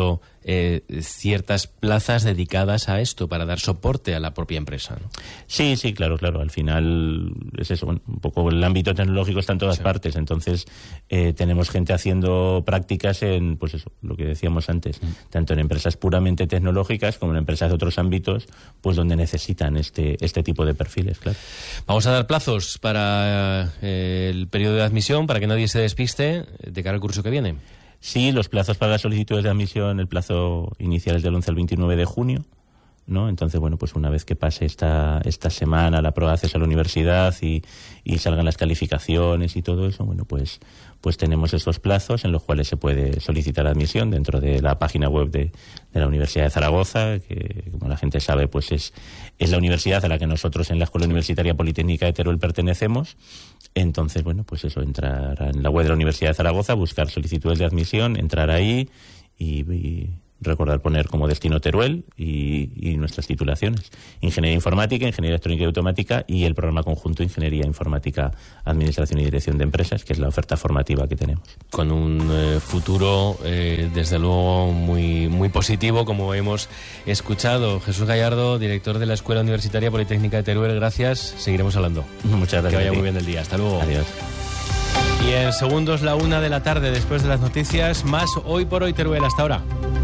eh, ciertas plazas dedicadas a esto para dar soporte a la propia empresa, ¿no? Sí, sí, claro, claro. Al final es eso, bueno, un poco el ámbito tecnológico está en todas sí. partes. Entonces eh, tenemos gente haciendo prácticas en, pues eso, lo que decíamos antes, mm. tanto en empresas puramente tecnológicas como en empresas de otros ámbitos, pues donde necesitan este, este tipo de perfiles, claro. Vamos a dar plazos para eh, el periodo de admisión, para que nadie se despiste de cara al curso que viene. Sí, los plazos para las solicitudes de admisión, el plazo inicial es del once al veintinueve de junio, ¿no? Entonces, bueno, pues una vez que pase esta esta semana la prueba de acceso a la universidad y, y salgan las calificaciones y todo eso, bueno, pues pues tenemos esos plazos en los cuales se puede solicitar admisión dentro de la página web de, de la Universidad de Zaragoza, que como la gente sabe, pues es, es la universidad a la que nosotros en la Escuela Universitaria Politécnica de Teruel pertenecemos. Entonces, bueno, pues eso, entrar en la web de la Universidad de Zaragoza, buscar solicitudes de admisión, entrar ahí y... y recordar poner como destino Teruel y, y nuestras titulaciones: Ingeniería Informática, Ingeniería Electrónica y Automática y el programa conjunto Ingeniería Informática, Administración y Dirección de Empresas, que es la oferta formativa que tenemos. Con un eh, futuro, eh, desde luego, muy, muy positivo, como hemos escuchado. Jesús Gallardo, director de la Escuela Universitaria Politécnica de Teruel, gracias. Seguiremos hablando. Muchas gracias. Que vaya muy bien el día. Hasta luego. Adiós. Y en segundos, la una de la tarde, después de las noticias, más Hoy por Hoy Teruel. Hasta ahora.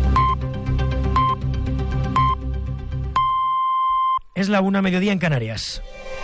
Es la una, mediodía en Canarias.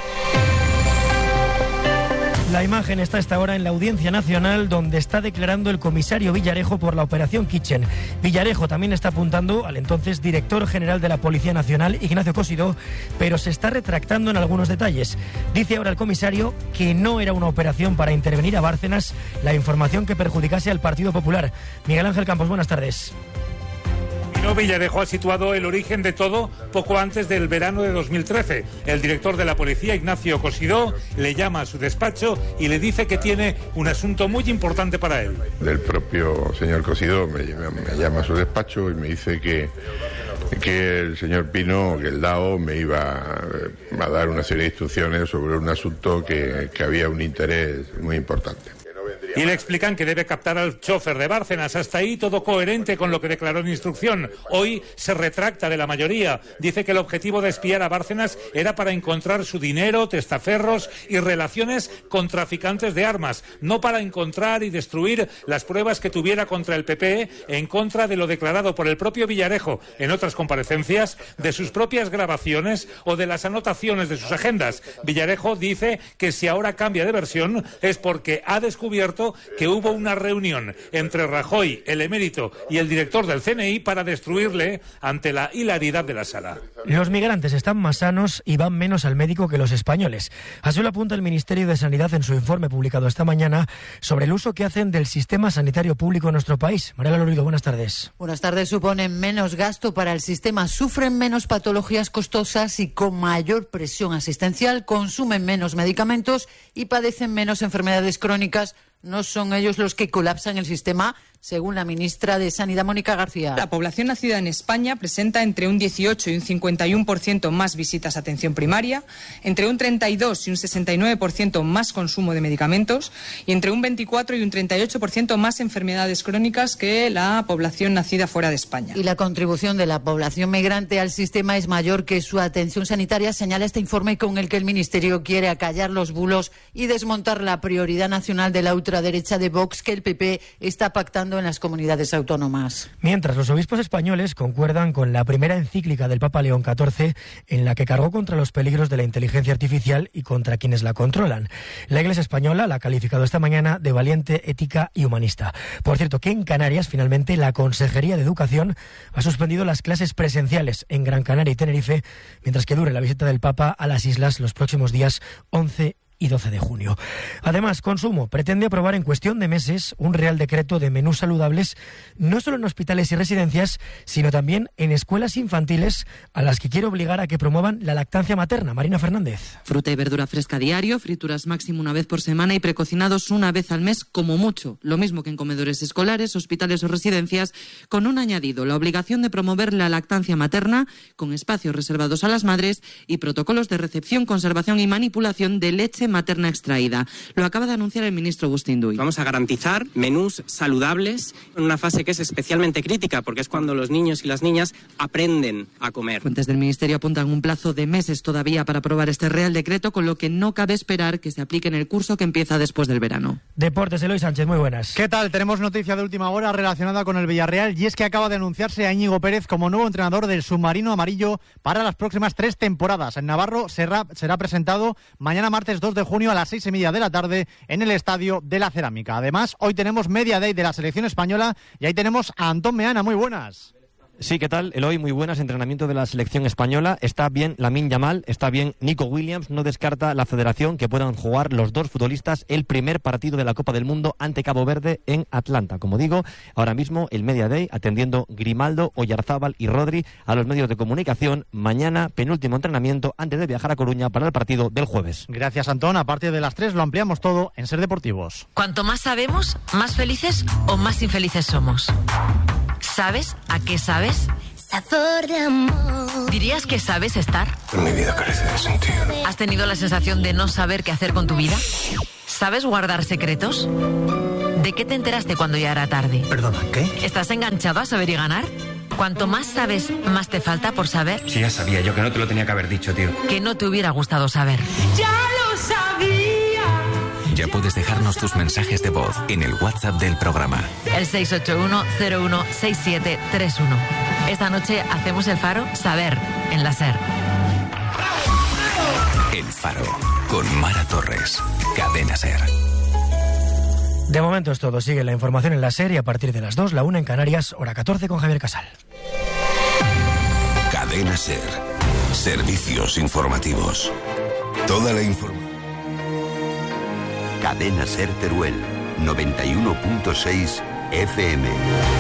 La imagen está a esta hora en la Audiencia Nacional, donde está declarando el comisario Villarejo por la Operación Kitchen. Villarejo también está apuntando al entonces director general de la Policía Nacional, Ignacio Cosidó, pero se está retractando en algunos detalles. Dice ahora el comisario que no era una operación para intervenir a Bárcenas la información que perjudicase al Partido Popular. Miguel Ángel Campos, buenas tardes. Villarejo ha situado el origen de todo poco antes del verano de dos mil trece. El director de la policía, Ignacio Cosidó, le llama a su despacho y le dice que tiene un asunto muy importante para él. El propio señor Cosidó me, me llama a su despacho y me dice que, que el señor Pino, que el D A O, me iba a dar una serie de instrucciones sobre un asunto que, que había un interés muy importante. Y le explican que debe captar al chofer de Bárcenas. Hasta ahí todo coherente con lo que declaró en instrucción. Hoy se retracta de la mayoría. Dice que el objetivo de espiar a Bárcenas era para encontrar su dinero, testaferros y relaciones con traficantes de armas, no para encontrar y destruir las pruebas que tuviera contra el P P, en contra de lo declarado por el propio Villarejo en otras comparecencias, de sus propias grabaciones o de las anotaciones de sus agendas. Villarejo dice que si ahora cambia de versión es porque ha descubierto que hubo una reunión entre Rajoy, el emérito, y el director del C N I para destruirle ante la hilaridad de la sala. Los migrantes están más sanos y van menos al médico que los españoles. Así lo apunta el Ministerio de Sanidad en su informe publicado esta mañana sobre el uso que hacen del sistema sanitario público en nuestro país. María Lorido, buenas tardes. Buenas tardes. Suponen menos gasto para el sistema, sufren menos patologías costosas y con mayor presión asistencial, consumen menos medicamentos y padecen menos enfermedades crónicas. No son ellos los que colapsan el sistema, según la ministra de Sanidad, Mónica García. La población nacida en España presenta entre un dieciocho y un cincuenta y uno por ciento más visitas a atención primaria, entre un treinta y dos y un sesenta y nueve por ciento más consumo de medicamentos y entre un veinticuatro y un treinta y ocho por ciento más enfermedades crónicas que la población nacida fuera de España. Y la contribución de la población migrante al sistema es mayor que su atención sanitaria, señala este informe con el que el Ministerio quiere acallar los bulos y desmontar la prioridad nacional de la ultraderecha de Vox que el P P está pactando en las comunidades autónomas. Mientras los obispos españoles concuerdan con la primera encíclica del Papa León catorce, en la que cargó contra los peligros de la inteligencia artificial y contra quienes la controlan. La Iglesia española la ha calificado esta mañana de valiente, ética y humanista. Por cierto, que en Canarias, finalmente, la Consejería de Educación ha suspendido las clases presenciales en Gran Canaria y Tenerife, mientras que dure la visita del Papa a las islas los próximos días once y doce de junio. Además, Consumo pretende aprobar en cuestión de meses un real decreto de menús saludables, no solo en hospitales y residencias, sino también en escuelas infantiles, a las que quiere obligar a que promuevan la lactancia materna. Marina Fernández. Fruta y verdura fresca diario, frituras máximo una vez por semana y precocinados una vez al mes como mucho. Lo mismo que en comedores escolares, hospitales o residencias, con un añadido: la obligación de promover la lactancia materna con espacios reservados a las madres y protocolos de recepción, conservación y manipulación de leche materna extraída. Lo acaba de anunciar el ministro Bustinduy. Vamos a garantizar menús saludables en una fase que es especialmente crítica, porque es cuando los niños y las niñas aprenden a comer. Fuentes del Ministerio apuntan un plazo de meses todavía para aprobar este Real Decreto, con lo que no cabe esperar que se aplique en el curso que empieza después del verano. Deportes, Eloy Sánchez, muy buenas. ¿Qué tal? Tenemos noticia de última hora relacionada con el Villarreal, y es que acaba de anunciarse a Íñigo Pérez como nuevo entrenador del submarino amarillo para las próximas tres temporadas. En Navarro será, será presentado mañana martes dos de junio a las seis y media de la tarde en el Estadio de la Cerámica. Además, hoy tenemos Media Day de la selección española y ahí tenemos a Antón Meana. Muy buenas. Sí, ¿qué tal? Eloy, muy buenas. Entrenamiento de la selección española. Está bien Lamine Yamal, está bien Nico Williams. No descarta la federación que puedan jugar los dos futbolistas el primer partido de la Copa del Mundo ante Cabo Verde en Atlanta. Como digo, ahora mismo el Media Day atendiendo Grimaldo, Oyarzábal y Rodri a los medios de comunicación. Mañana, penúltimo entrenamiento antes de viajar a Coruña para el partido del jueves. Gracias, Antón. A partir de las tres lo ampliamos todo en Ser Deportivos. Cuanto más sabemos, más felices o más infelices somos. ¿Sabes a qué sabes? Sabor de amor. ¿Dirías que sabes estar? Mi vida carece de sentido. ¿Has tenido la sensación de no saber qué hacer con tu vida? ¿Sabes guardar secretos? ¿De qué te enteraste cuando ya era tarde? ¿Perdona, qué? ¿Estás enganchado a saber y ganar? Cuanto más sabes, más te falta por saber. Sí, ya sabía yo que no te lo tenía que haber dicho, tío. Que no te hubiera gustado saber. ¡Ya lo sabía! Ya puedes dejarnos tus mensajes de voz en el WhatsApp del programa. El seis ocho uno cero uno seis siete tres uno. Esta noche hacemos el Faro Saber en la SER. El Faro con Mara Torres. Cadena SER. De momento es todo. Sigue la información en la SER y a partir de las dos, la una en Canarias, hora catorce con Javier Casal. Cadena SER. Servicios informativos. Toda la información. Cadena SER Teruel, noventa y uno punto seis F M.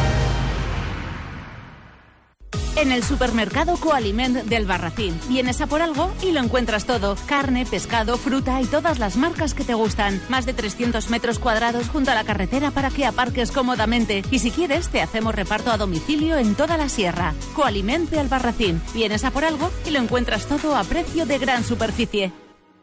En el supermercado Coaliment del Barracín. Vienes a por algo y lo encuentras todo. Carne, pescado, fruta y todas las marcas que te gustan. Más de trescientos metros cuadrados junto a la carretera para que aparques cómodamente. Y si quieres, te hacemos reparto a domicilio en toda la sierra. Coaliment del Barracín. Vienes a por algo y lo encuentras todo a precio de gran superficie.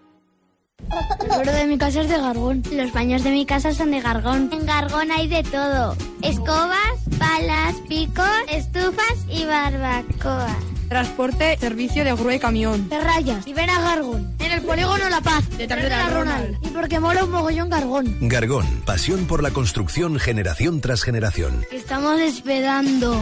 El suelo de mi casa es de Gargón. Los baños de mi casa son de Gargón. En Gargón hay de todo. Escobas, palas, picos, estufas y barbacoas. Transporte, servicio de grúa y camión. De Rayas. Y ven a Gargón. En el polígono La Paz. De Tardera Ronald. Y porque mola un mogollón Gargón. Gargón, pasión por la construcción generación tras generación. Estamos esperando.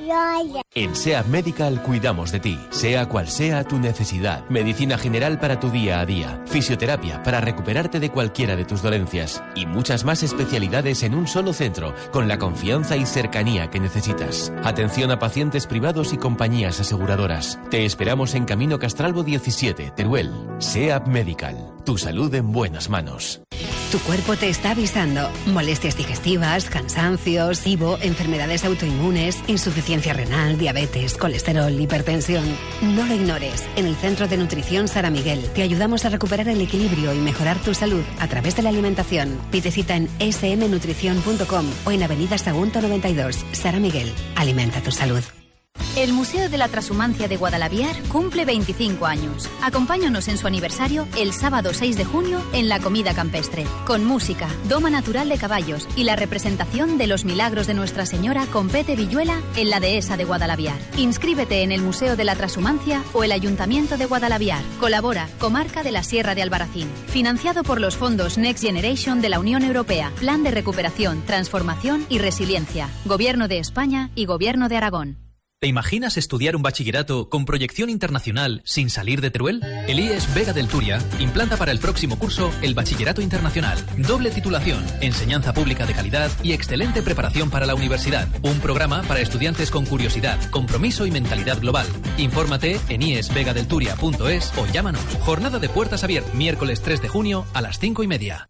En SEAT Medical cuidamos de ti, sea cual sea tu necesidad. Medicina general para tu día a día, fisioterapia para recuperarte de cualquiera de tus dolencias y muchas más especialidades en un solo centro, con la confianza y cercanía que necesitas. Atención a pacientes privados y compañías aseguradoras. Te esperamos en Camino Castralbo diecisiete, Teruel. SEAT Medical, tu salud en buenas manos. Tu cuerpo te está avisando. Molestias digestivas, cansancios, I V O, enfermedades autoinmunes, insuficiencia renal, diabetes, colesterol, hipertensión. No lo ignores. En el Centro de Nutrición Sara Miguel te ayudamos a recuperar el equilibrio y mejorar tu salud a través de la alimentación. Pide cita en ese eme nutrición punto com o en Avenida Sagunto noventa y dos. Sara Miguel. Alimenta tu salud. El Museo de la Transhumancia de Guadalaviar cumple veinticinco años. Acompáñanos en su aniversario el sábado seis de junio en la comida campestre, con música, doma natural de caballos y la representación de los milagros de Nuestra Señora con Pete Villuela en la dehesa de Guadalaviar. Inscríbete en el Museo de la Transhumancia o el Ayuntamiento de Guadalaviar. Colabora Comarca de la Sierra de Albarracín. Financiado por los fondos Next Generation de la Unión Europea. Plan de Recuperación, Transformación y Resiliencia. Gobierno de España y Gobierno de Aragón. ¿Te imaginas estudiar un bachillerato con proyección internacional sin salir de Teruel? El I E S Vega del Turia implanta para el próximo curso el Bachillerato Internacional. Doble titulación, enseñanza pública de calidad y excelente preparación para la universidad. Un programa para estudiantes con curiosidad, compromiso y mentalidad global. Infórmate en i e s vega del turia punto es o llámanos. Jornada de puertas abiertas, miércoles tres de junio a las cinco y media.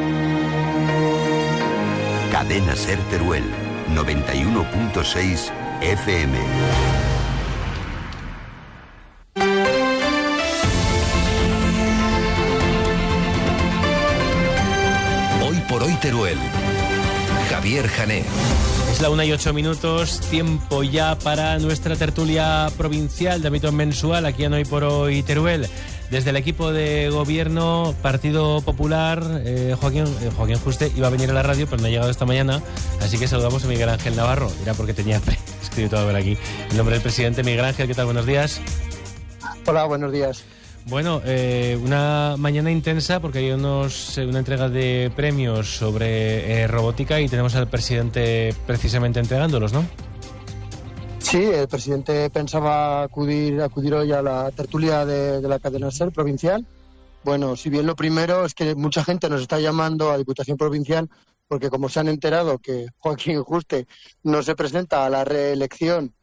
Cadena SER Teruel, noventa y uno punto seis F M. Hoy por hoy Teruel. Javier Jané. Es la una y ocho minutos, tiempo ya para nuestra tertulia provincial de ámbito mensual aquí en Hoy por Hoy Teruel. Desde el equipo de gobierno, Partido Popular, eh, Joaquín, eh, Joaquín Juste iba a venir a la radio, pero no ha llegado esta mañana, así que saludamos a Miguel Ángel Navarro. Era porque tenía escrito a ver aquí el nombre del presidente. Miguel Ángel, ¿qué tal? Buenos días. Hola, buenos días. Bueno, eh, una mañana intensa porque hay unos, una entrega de premios sobre eh, robótica y tenemos al presidente precisamente entregándolos, ¿no? Sí, el presidente pensaba acudir, acudir hoy a la tertulia de, de la cadena SER provincial. Bueno, si bien lo primero es que mucha gente nos está llamando a Diputación Provincial porque como se han enterado que Joaquín Juste no se presenta a la reelección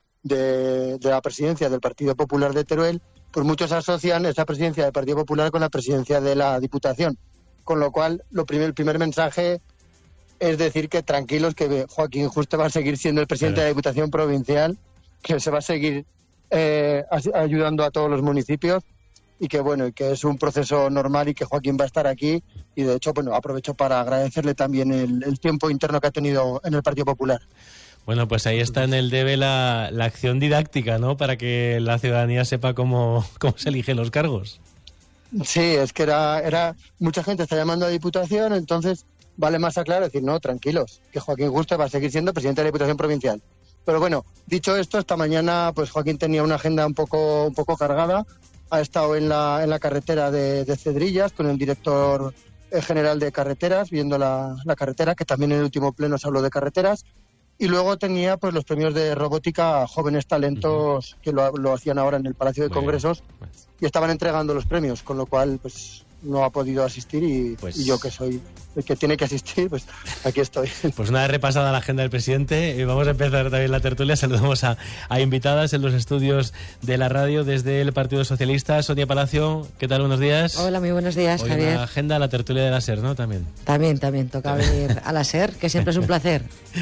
de, de la presidencia del Partido Popular de Teruel, pues muchos asocian esa presidencia del Partido Popular con la presidencia de la Diputación. Con lo cual, lo primer, el primer mensaje es decir que tranquilos, que Joaquín Juste va a seguir siendo el presidente claro. de la Diputación Provincial, que se va a seguir eh, ayudando a todos los municipios y que bueno, que es un proceso normal y que Joaquín va a estar aquí. Y de hecho, bueno, aprovecho para agradecerle también el, el tiempo interno que ha tenido en el Partido Popular. Bueno, pues ahí está en el debe la, la acción didáctica, ¿no? Para que la ciudadanía sepa cómo, cómo se eligen los cargos. Sí, es que era, era mucha gente está llamando a Diputación, entonces vale más aclarar decir, no, tranquilos, que Joaquín Juste va a seguir siendo presidente de la Diputación Provincial. Pero bueno, dicho esto, esta mañana pues Joaquín tenía una agenda un poco, un poco cargada. Ha estado en la, en la carretera de, de Cedrillas con el director general de carreteras, viendo la, la carretera, que también en el último pleno se habló de carreteras. Y luego tenía pues los premios de robótica a jóvenes talentos uh-huh. que lo, lo hacían ahora en el Palacio de Muy Congresos bien. Y estaban entregando los premios, con lo cual pues no ha podido asistir y, pues... y yo que soy el que tiene que asistir, pues aquí estoy. Pues una vez repasada la agenda del presidente, vamos a empezar también la tertulia. Saludamos a, a invitadas en los estudios de la radio desde el Partido Socialista. Sonia Palacio, ¿qué tal? Buenos días. Hola, muy buenos días, Hoy Javier. Una agenda, la tertulia de la SER, ¿no? También. También, también, toca venir a la SER, que siempre es un placer.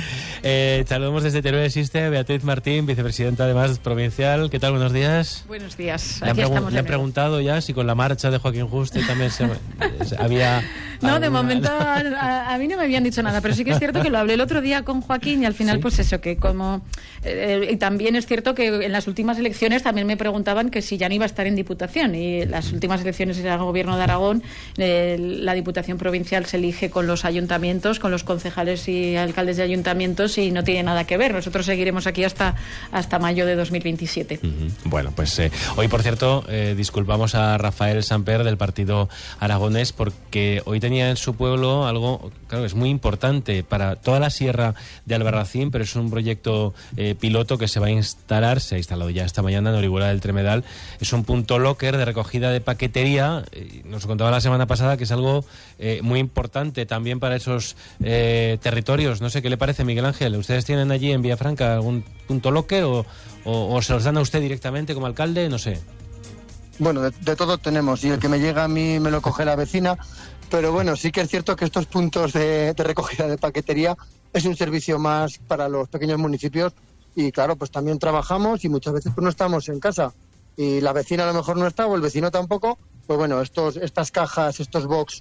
eh, saludamos desde Teruel Existe a Beatriz Martín, vicepresidenta además provincial. ¿Qué tal? Buenos días. Buenos días. Le han, pregu- le han preguntado ya si con la marcha de Joaquín Juste también se, se, había... No, alguna... de momento a, a mí no me habían dicho nada, pero sí que es cierto que lo hablé el otro día con Joaquín y al final, ¿sí? Pues eso, que como... Eh, y también es cierto que en las últimas elecciones también me preguntaban que si ya no iba a estar en Diputación, y las últimas elecciones era el Gobierno de Aragón, eh, la Diputación Provincial se elige con los ayuntamientos, con los concejales y alcaldes de ayuntamientos y no tiene nada que ver. Nosotros seguiremos aquí hasta, hasta mayo de dos mil veintisiete. Uh-huh. Bueno, pues eh, hoy, por cierto, eh, disculpamos a Rafael Samper del Partido Aragonés porque hoy tenía en su pueblo algo, claro, es muy importante para toda la sierra de Albarracín, pero es un proyecto eh, piloto que se va a instalar, se ha instalado ya esta mañana en Orihuela del Tremedal. Es un punto locker de recogida de paquetería. Eh, nos contaba la semana pasada que es algo eh, muy importante también para esos eh, territorios. No sé qué le parece, Miguel Ángel. ¿Ustedes tienen allí en Villafranca algún punto locker o, o, o se los dan a usted directamente como alcalde? No sé. Bueno, de, de todo tenemos, y el que me llega a mí me lo coge la vecina, pero bueno, sí que es cierto que estos puntos de, de recogida de paquetería es un servicio más para los pequeños municipios y claro, pues también trabajamos y muchas veces pues no estamos en casa y la vecina a lo mejor no está o el vecino tampoco, pues bueno, estos, estas cajas, estos box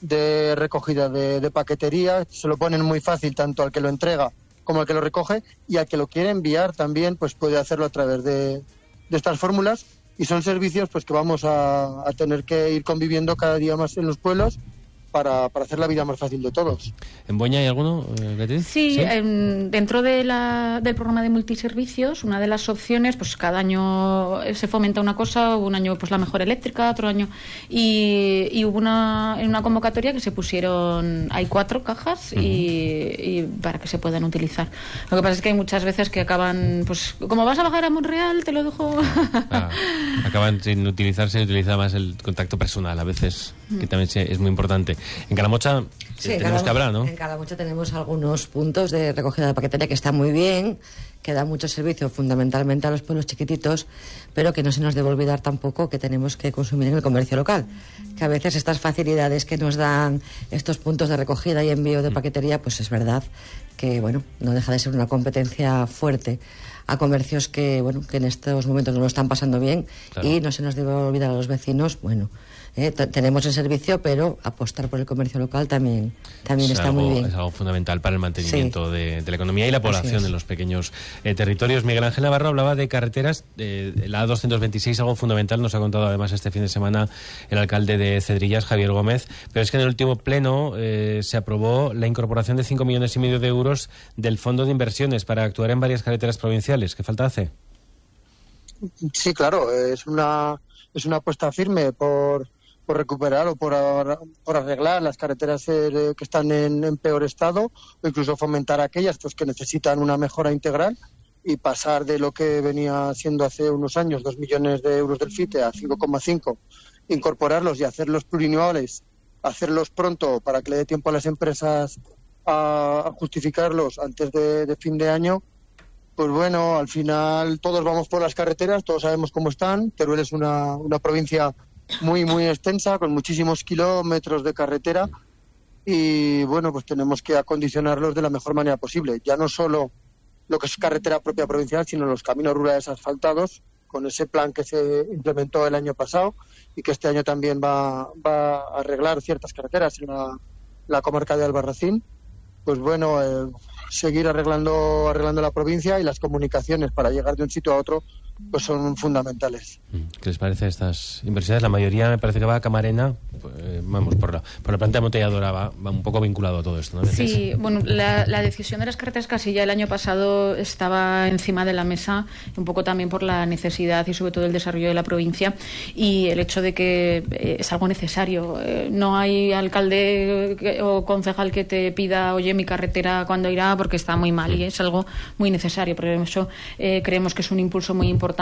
de recogida de, de paquetería se lo ponen muy fácil tanto al que lo entrega como al que lo recoge, y al que lo quiere enviar también pues puede hacerlo a través de, de estas fórmulas. Y son servicios pues que vamos a, a tener que ir conviviendo cada día más en los pueblos para, para hacer la vida más fácil de todos. ¿En Boña hay alguno, Beatriz? Sí, ¿Sí? En, dentro de la, del programa de multiservicios, una de las opciones, pues cada año se fomenta una cosa, un año pues la mejora eléctrica, otro año, y, y hubo una, en una convocatoria que se pusieron, hay cuatro cajas uh-huh. y, y para que se puedan utilizar. Lo que pasa es que hay muchas veces que acaban, pues como vas a bajar a Monreal, te lo dejo... Ah, acaban sin utilizarse, se utiliza más el contacto personal a veces, que también es muy importante. En Calamocha sí, tenemos en Calamocha, que hablar, ¿no? En Calamocha tenemos algunos puntos de recogida de paquetería que están muy bien, que dan mucho servicio fundamentalmente a los pueblos chiquititos, pero que no se nos debe olvidar tampoco que tenemos que consumir en el comercio local, que a veces estas facilidades que nos dan estos puntos de recogida y envío de paquetería, pues es verdad que, bueno, no deja de ser una competencia fuerte a comercios que, bueno, que en estos momentos no lo están pasando bien. Claro. Y no se nos debe olvidar a los vecinos, bueno, Eh, t- tenemos el servicio, pero apostar por el comercio local también, también es está algo, muy bien. Es algo fundamental para el mantenimiento sí. de, de la economía y la población en los pequeños eh, territorios. Miguel Ángel Navarro hablaba de carreteras, eh, la A doscientos veintiséis, algo fundamental, nos ha contado además este fin de semana el alcalde de Cedrillas, Javier Gómez, pero es que en el último pleno eh, se aprobó la incorporación de cinco millones y medio de euros del Fondo de Inversiones para actuar en varias carreteras provinciales. ¿Qué falta hace? Sí, claro, es una, es una apuesta firme por... por recuperar o por, por arreglar las carreteras eh, que están en, en peor estado, o incluso fomentar aquellas pues que necesitan una mejora integral y pasar de lo que venía siendo hace unos años dos millones de euros del FITE a cinco coma cinco, incorporarlos y hacerlos plurianuales, hacerlos pronto para que le dé tiempo a las empresas a, a justificarlos antes de, de fin de año. Pues bueno, al final todos vamos por las carreteras, todos sabemos cómo están. Teruel es una, una provincia muy, muy extensa, con muchísimos kilómetros de carretera y, bueno, pues tenemos que acondicionarlos de la mejor manera posible. Ya no solo lo que es carretera propia provincial, sino los caminos rurales asfaltados, con ese plan que se implementó el año pasado y que este año también va, va a arreglar ciertas carreteras en la, la comarca de Albarracín. Pues bueno, eh, seguir arreglando, arreglando la provincia y las comunicaciones para llegar de un sitio a otro pues son fundamentales. ¿Qué les parece estas inversiones? La mayoría me parece que va a Camarena, pues, vamos, por la, por la planta amotelladora va, va un poco vinculado a todo esto, ¿no? Sí, bueno, la, la decisión de las carreteras casi ya el año pasado estaba encima de la mesa, un poco también por la necesidad y sobre todo el desarrollo de la provincia y el hecho de que eh, es algo necesario. Eh, no hay alcalde que, o concejal que te pida, oye, mi carretera cuándo irá, porque está muy mal, y es algo muy necesario. Por eso eh, creemos que es un impulso muy importante.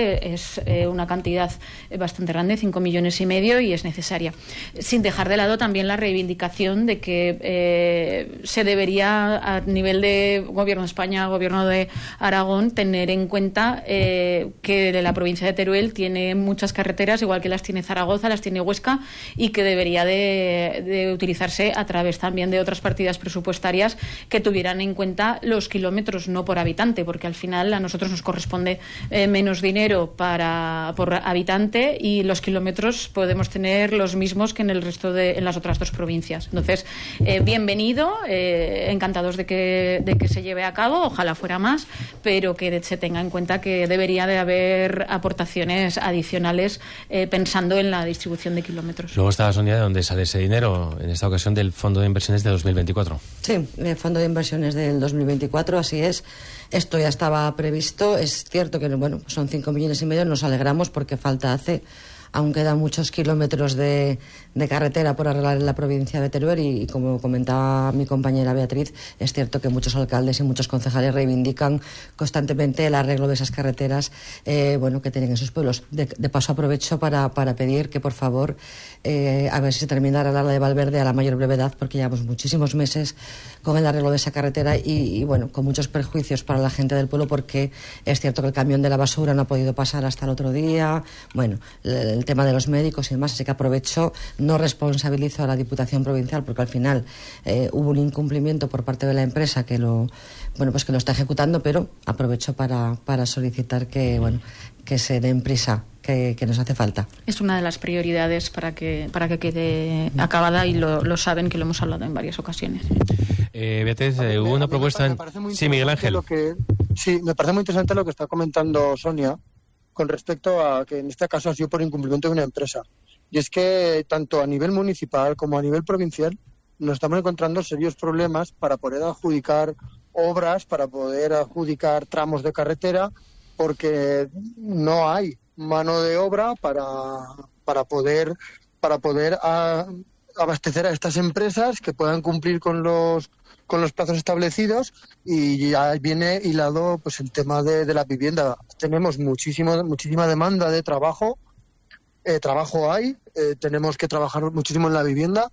Es eh, una cantidad bastante grande, cinco millones y medio, y es necesaria. Sin dejar de lado también la reivindicación de que eh, se debería, a nivel de Gobierno de España, Gobierno de Aragón, tener en cuenta eh, que la provincia de Teruel tiene muchas carreteras, igual que las tiene Zaragoza, las tiene Huesca, y que debería de, de utilizarse a través también de otras partidas presupuestarias que tuvieran en cuenta los kilómetros, no por habitante, porque al final a nosotros nos corresponde eh, menos dinero para por habitante y los kilómetros podemos tener los mismos que en el resto de en las otras dos provincias. Entonces, eh, bienvenido, eh, encantados de que de que se lleve a cabo, ojalá fuera más, pero que se tenga en cuenta que debería de haber aportaciones adicionales eh, pensando en la distribución de kilómetros. Luego está, Sonia, ¿de dónde sale ese dinero? En esta ocasión del Fondo de Inversiones de dos mil veinticuatro. Sí, el Fondo de Inversiones del dos mil veinticuatro, así es. Esto ya estaba previsto. Es cierto que, bueno, son cinco millones y medio. Nos alegramos porque falta hace. Aún quedan muchos kilómetros de, de carretera por arreglar en la provincia de Teruel y, y, como comentaba mi compañera Beatriz, es cierto que muchos alcaldes y muchos concejales reivindican constantemente el arreglo de esas carreteras eh, bueno, que tienen en sus pueblos. De, de paso aprovecho para, para pedir que, por favor, eh, a ver si se terminara la de Valverde a la mayor brevedad, porque llevamos muchísimos meses con el arreglo de esa carretera y, y, bueno, con muchos perjuicios para la gente del pueblo, porque es cierto que el camión de la basura no ha podido pasar hasta el otro día. Bueno, el tema de los médicos y demás, así que aprovecho, no responsabilizo a la Diputación Provincial porque al final eh, hubo un incumplimiento por parte de la empresa que lo, bueno, pues que lo está ejecutando, pero aprovecho para, para solicitar que, bueno, que se den prisa, que, que nos hace falta. Es una de las prioridades para que, para que quede acabada y lo, lo saben, que lo hemos hablado en varias ocasiones. Eh, Beatriz, eh, hubo una propuesta... En... Sí, Miguel Ángel. Lo que, sí, me parece muy interesante lo que está comentando Sonia con respecto a que en este caso ha sido por incumplimiento de una empresa. Y es que tanto a nivel municipal como a nivel provincial nos estamos encontrando serios problemas para poder adjudicar obras, para poder adjudicar tramos de carretera, porque no hay mano de obra para, para poder, para poder a, abastecer a estas empresas que puedan cumplir con los con los plazos establecidos, y ya viene hilado pues el tema de, de la vivienda. Tenemos muchísimo, muchísima demanda de trabajo, eh, trabajo hay, eh, tenemos que trabajar muchísimo en la vivienda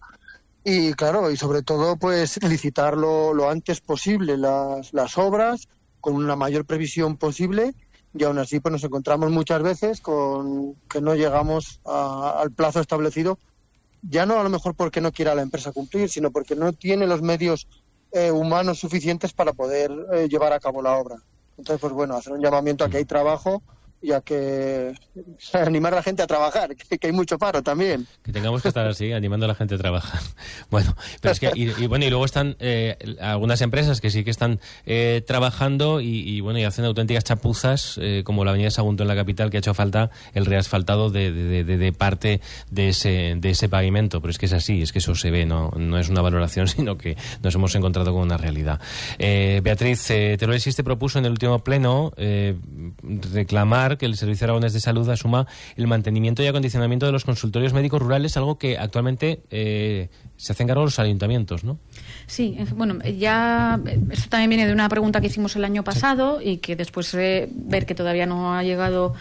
y claro, y sobre todo pues licitar lo, lo antes posible las, las obras con una mayor previsión posible, y aún así pues nos encontramos muchas veces con que no llegamos a, al plazo establecido, ya no a lo mejor porque no quiera la empresa cumplir, sino porque no tiene los medios eh, humanos suficientes para poder eh, llevar a cabo la obra. Entonces, pues bueno, hacer un llamamiento a que hay trabajo y a que animar a la gente a trabajar, que, que hay mucho paro también. Que tengamos que estar así, animando a la gente a trabajar. Bueno, pero es que, y, y bueno, y luego están eh, algunas empresas que sí que están eh, trabajando y, y bueno, y hacen auténticas chapuzas, eh, como la avenida Sagunto en la capital, que ha hecho falta el reasfaltado de, de, de, de parte de ese, de ese pavimento. Pero es que es así, es que eso se ve, no, no es una valoración, sino que nos hemos encontrado con una realidad. Eh, Beatriz, eh, Teruel Existe propuso en el último pleno eh, reclamar que el Servicio Aragonés de Salud asuma el mantenimiento y acondicionamiento de los consultorios médicos rurales, algo que actualmente eh, se hacen cargo los ayuntamientos, ¿no? Sí, bueno, ya esto también viene de una pregunta que hicimos el año pasado sí. y que después de ver que todavía no ha llegado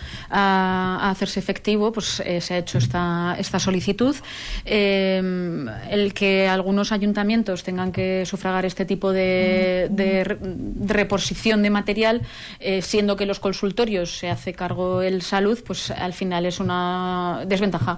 a, a hacerse efectivo, pues eh, se ha hecho esta, esta solicitud. Eh, el que algunos ayuntamientos tengan que sufragar este tipo de, de, de reposición de material, eh, siendo que los consultorios se hace cargo el Salud, pues al final es una desventaja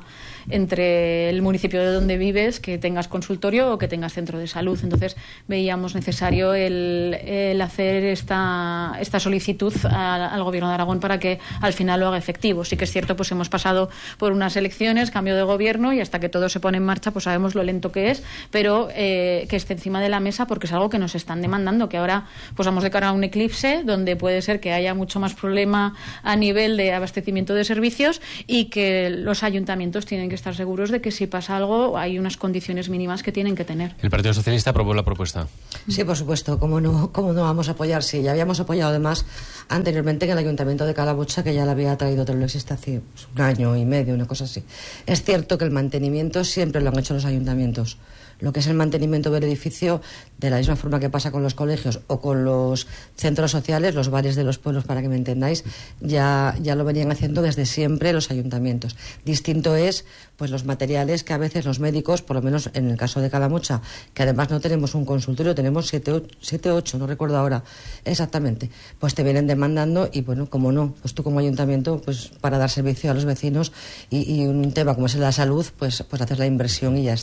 entre el municipio de donde vives, que tengas consultorio o que tengas centro de salud. Entonces veíamos necesario el, el hacer esta, esta solicitud a, al Gobierno de Aragón para que al final lo haga efectivo. Sí que es cierto, pues hemos pasado por unas elecciones, cambio de gobierno, y hasta que todo se pone en marcha pues sabemos lo lento que es, pero eh, que esté encima de la mesa, porque es algo que nos están demandando, que ahora pues vamos de cara a un eclipse donde puede ser que haya mucho más problema a nivel de abastecimiento de servicios, y que los ayuntamientos tienen que estar seguros de que si pasa algo hay unas condiciones mínimas que tienen que tener. El Partido Socialista aprobó la propuesta. Sí, por supuesto, ¿cómo no, cómo no vamos a apoyar? Sí, ya habíamos apoyado además anteriormente en el Ayuntamiento de Calabucha, que ya la había traído Teruel Existe hace pues, un año y medio, una cosa así. Es cierto que el mantenimiento siempre lo han hecho los ayuntamientos. Lo que es el mantenimiento del edificio, de la misma forma que pasa con los colegios o con los centros sociales, los bares de los pueblos, para que me entendáis, ya, ya lo venían haciendo desde siempre los ayuntamientos. Distinto es pues los materiales que a veces los médicos, por lo menos en el caso de Calamocha, que además no tenemos un consultorio, tenemos siete, ocho, no recuerdo ahora exactamente, pues te vienen demandando y bueno, como no, pues tú como ayuntamiento, pues para dar servicio a los vecinos y, y un tema como es la salud, pues, pues haces la inversión y ya está.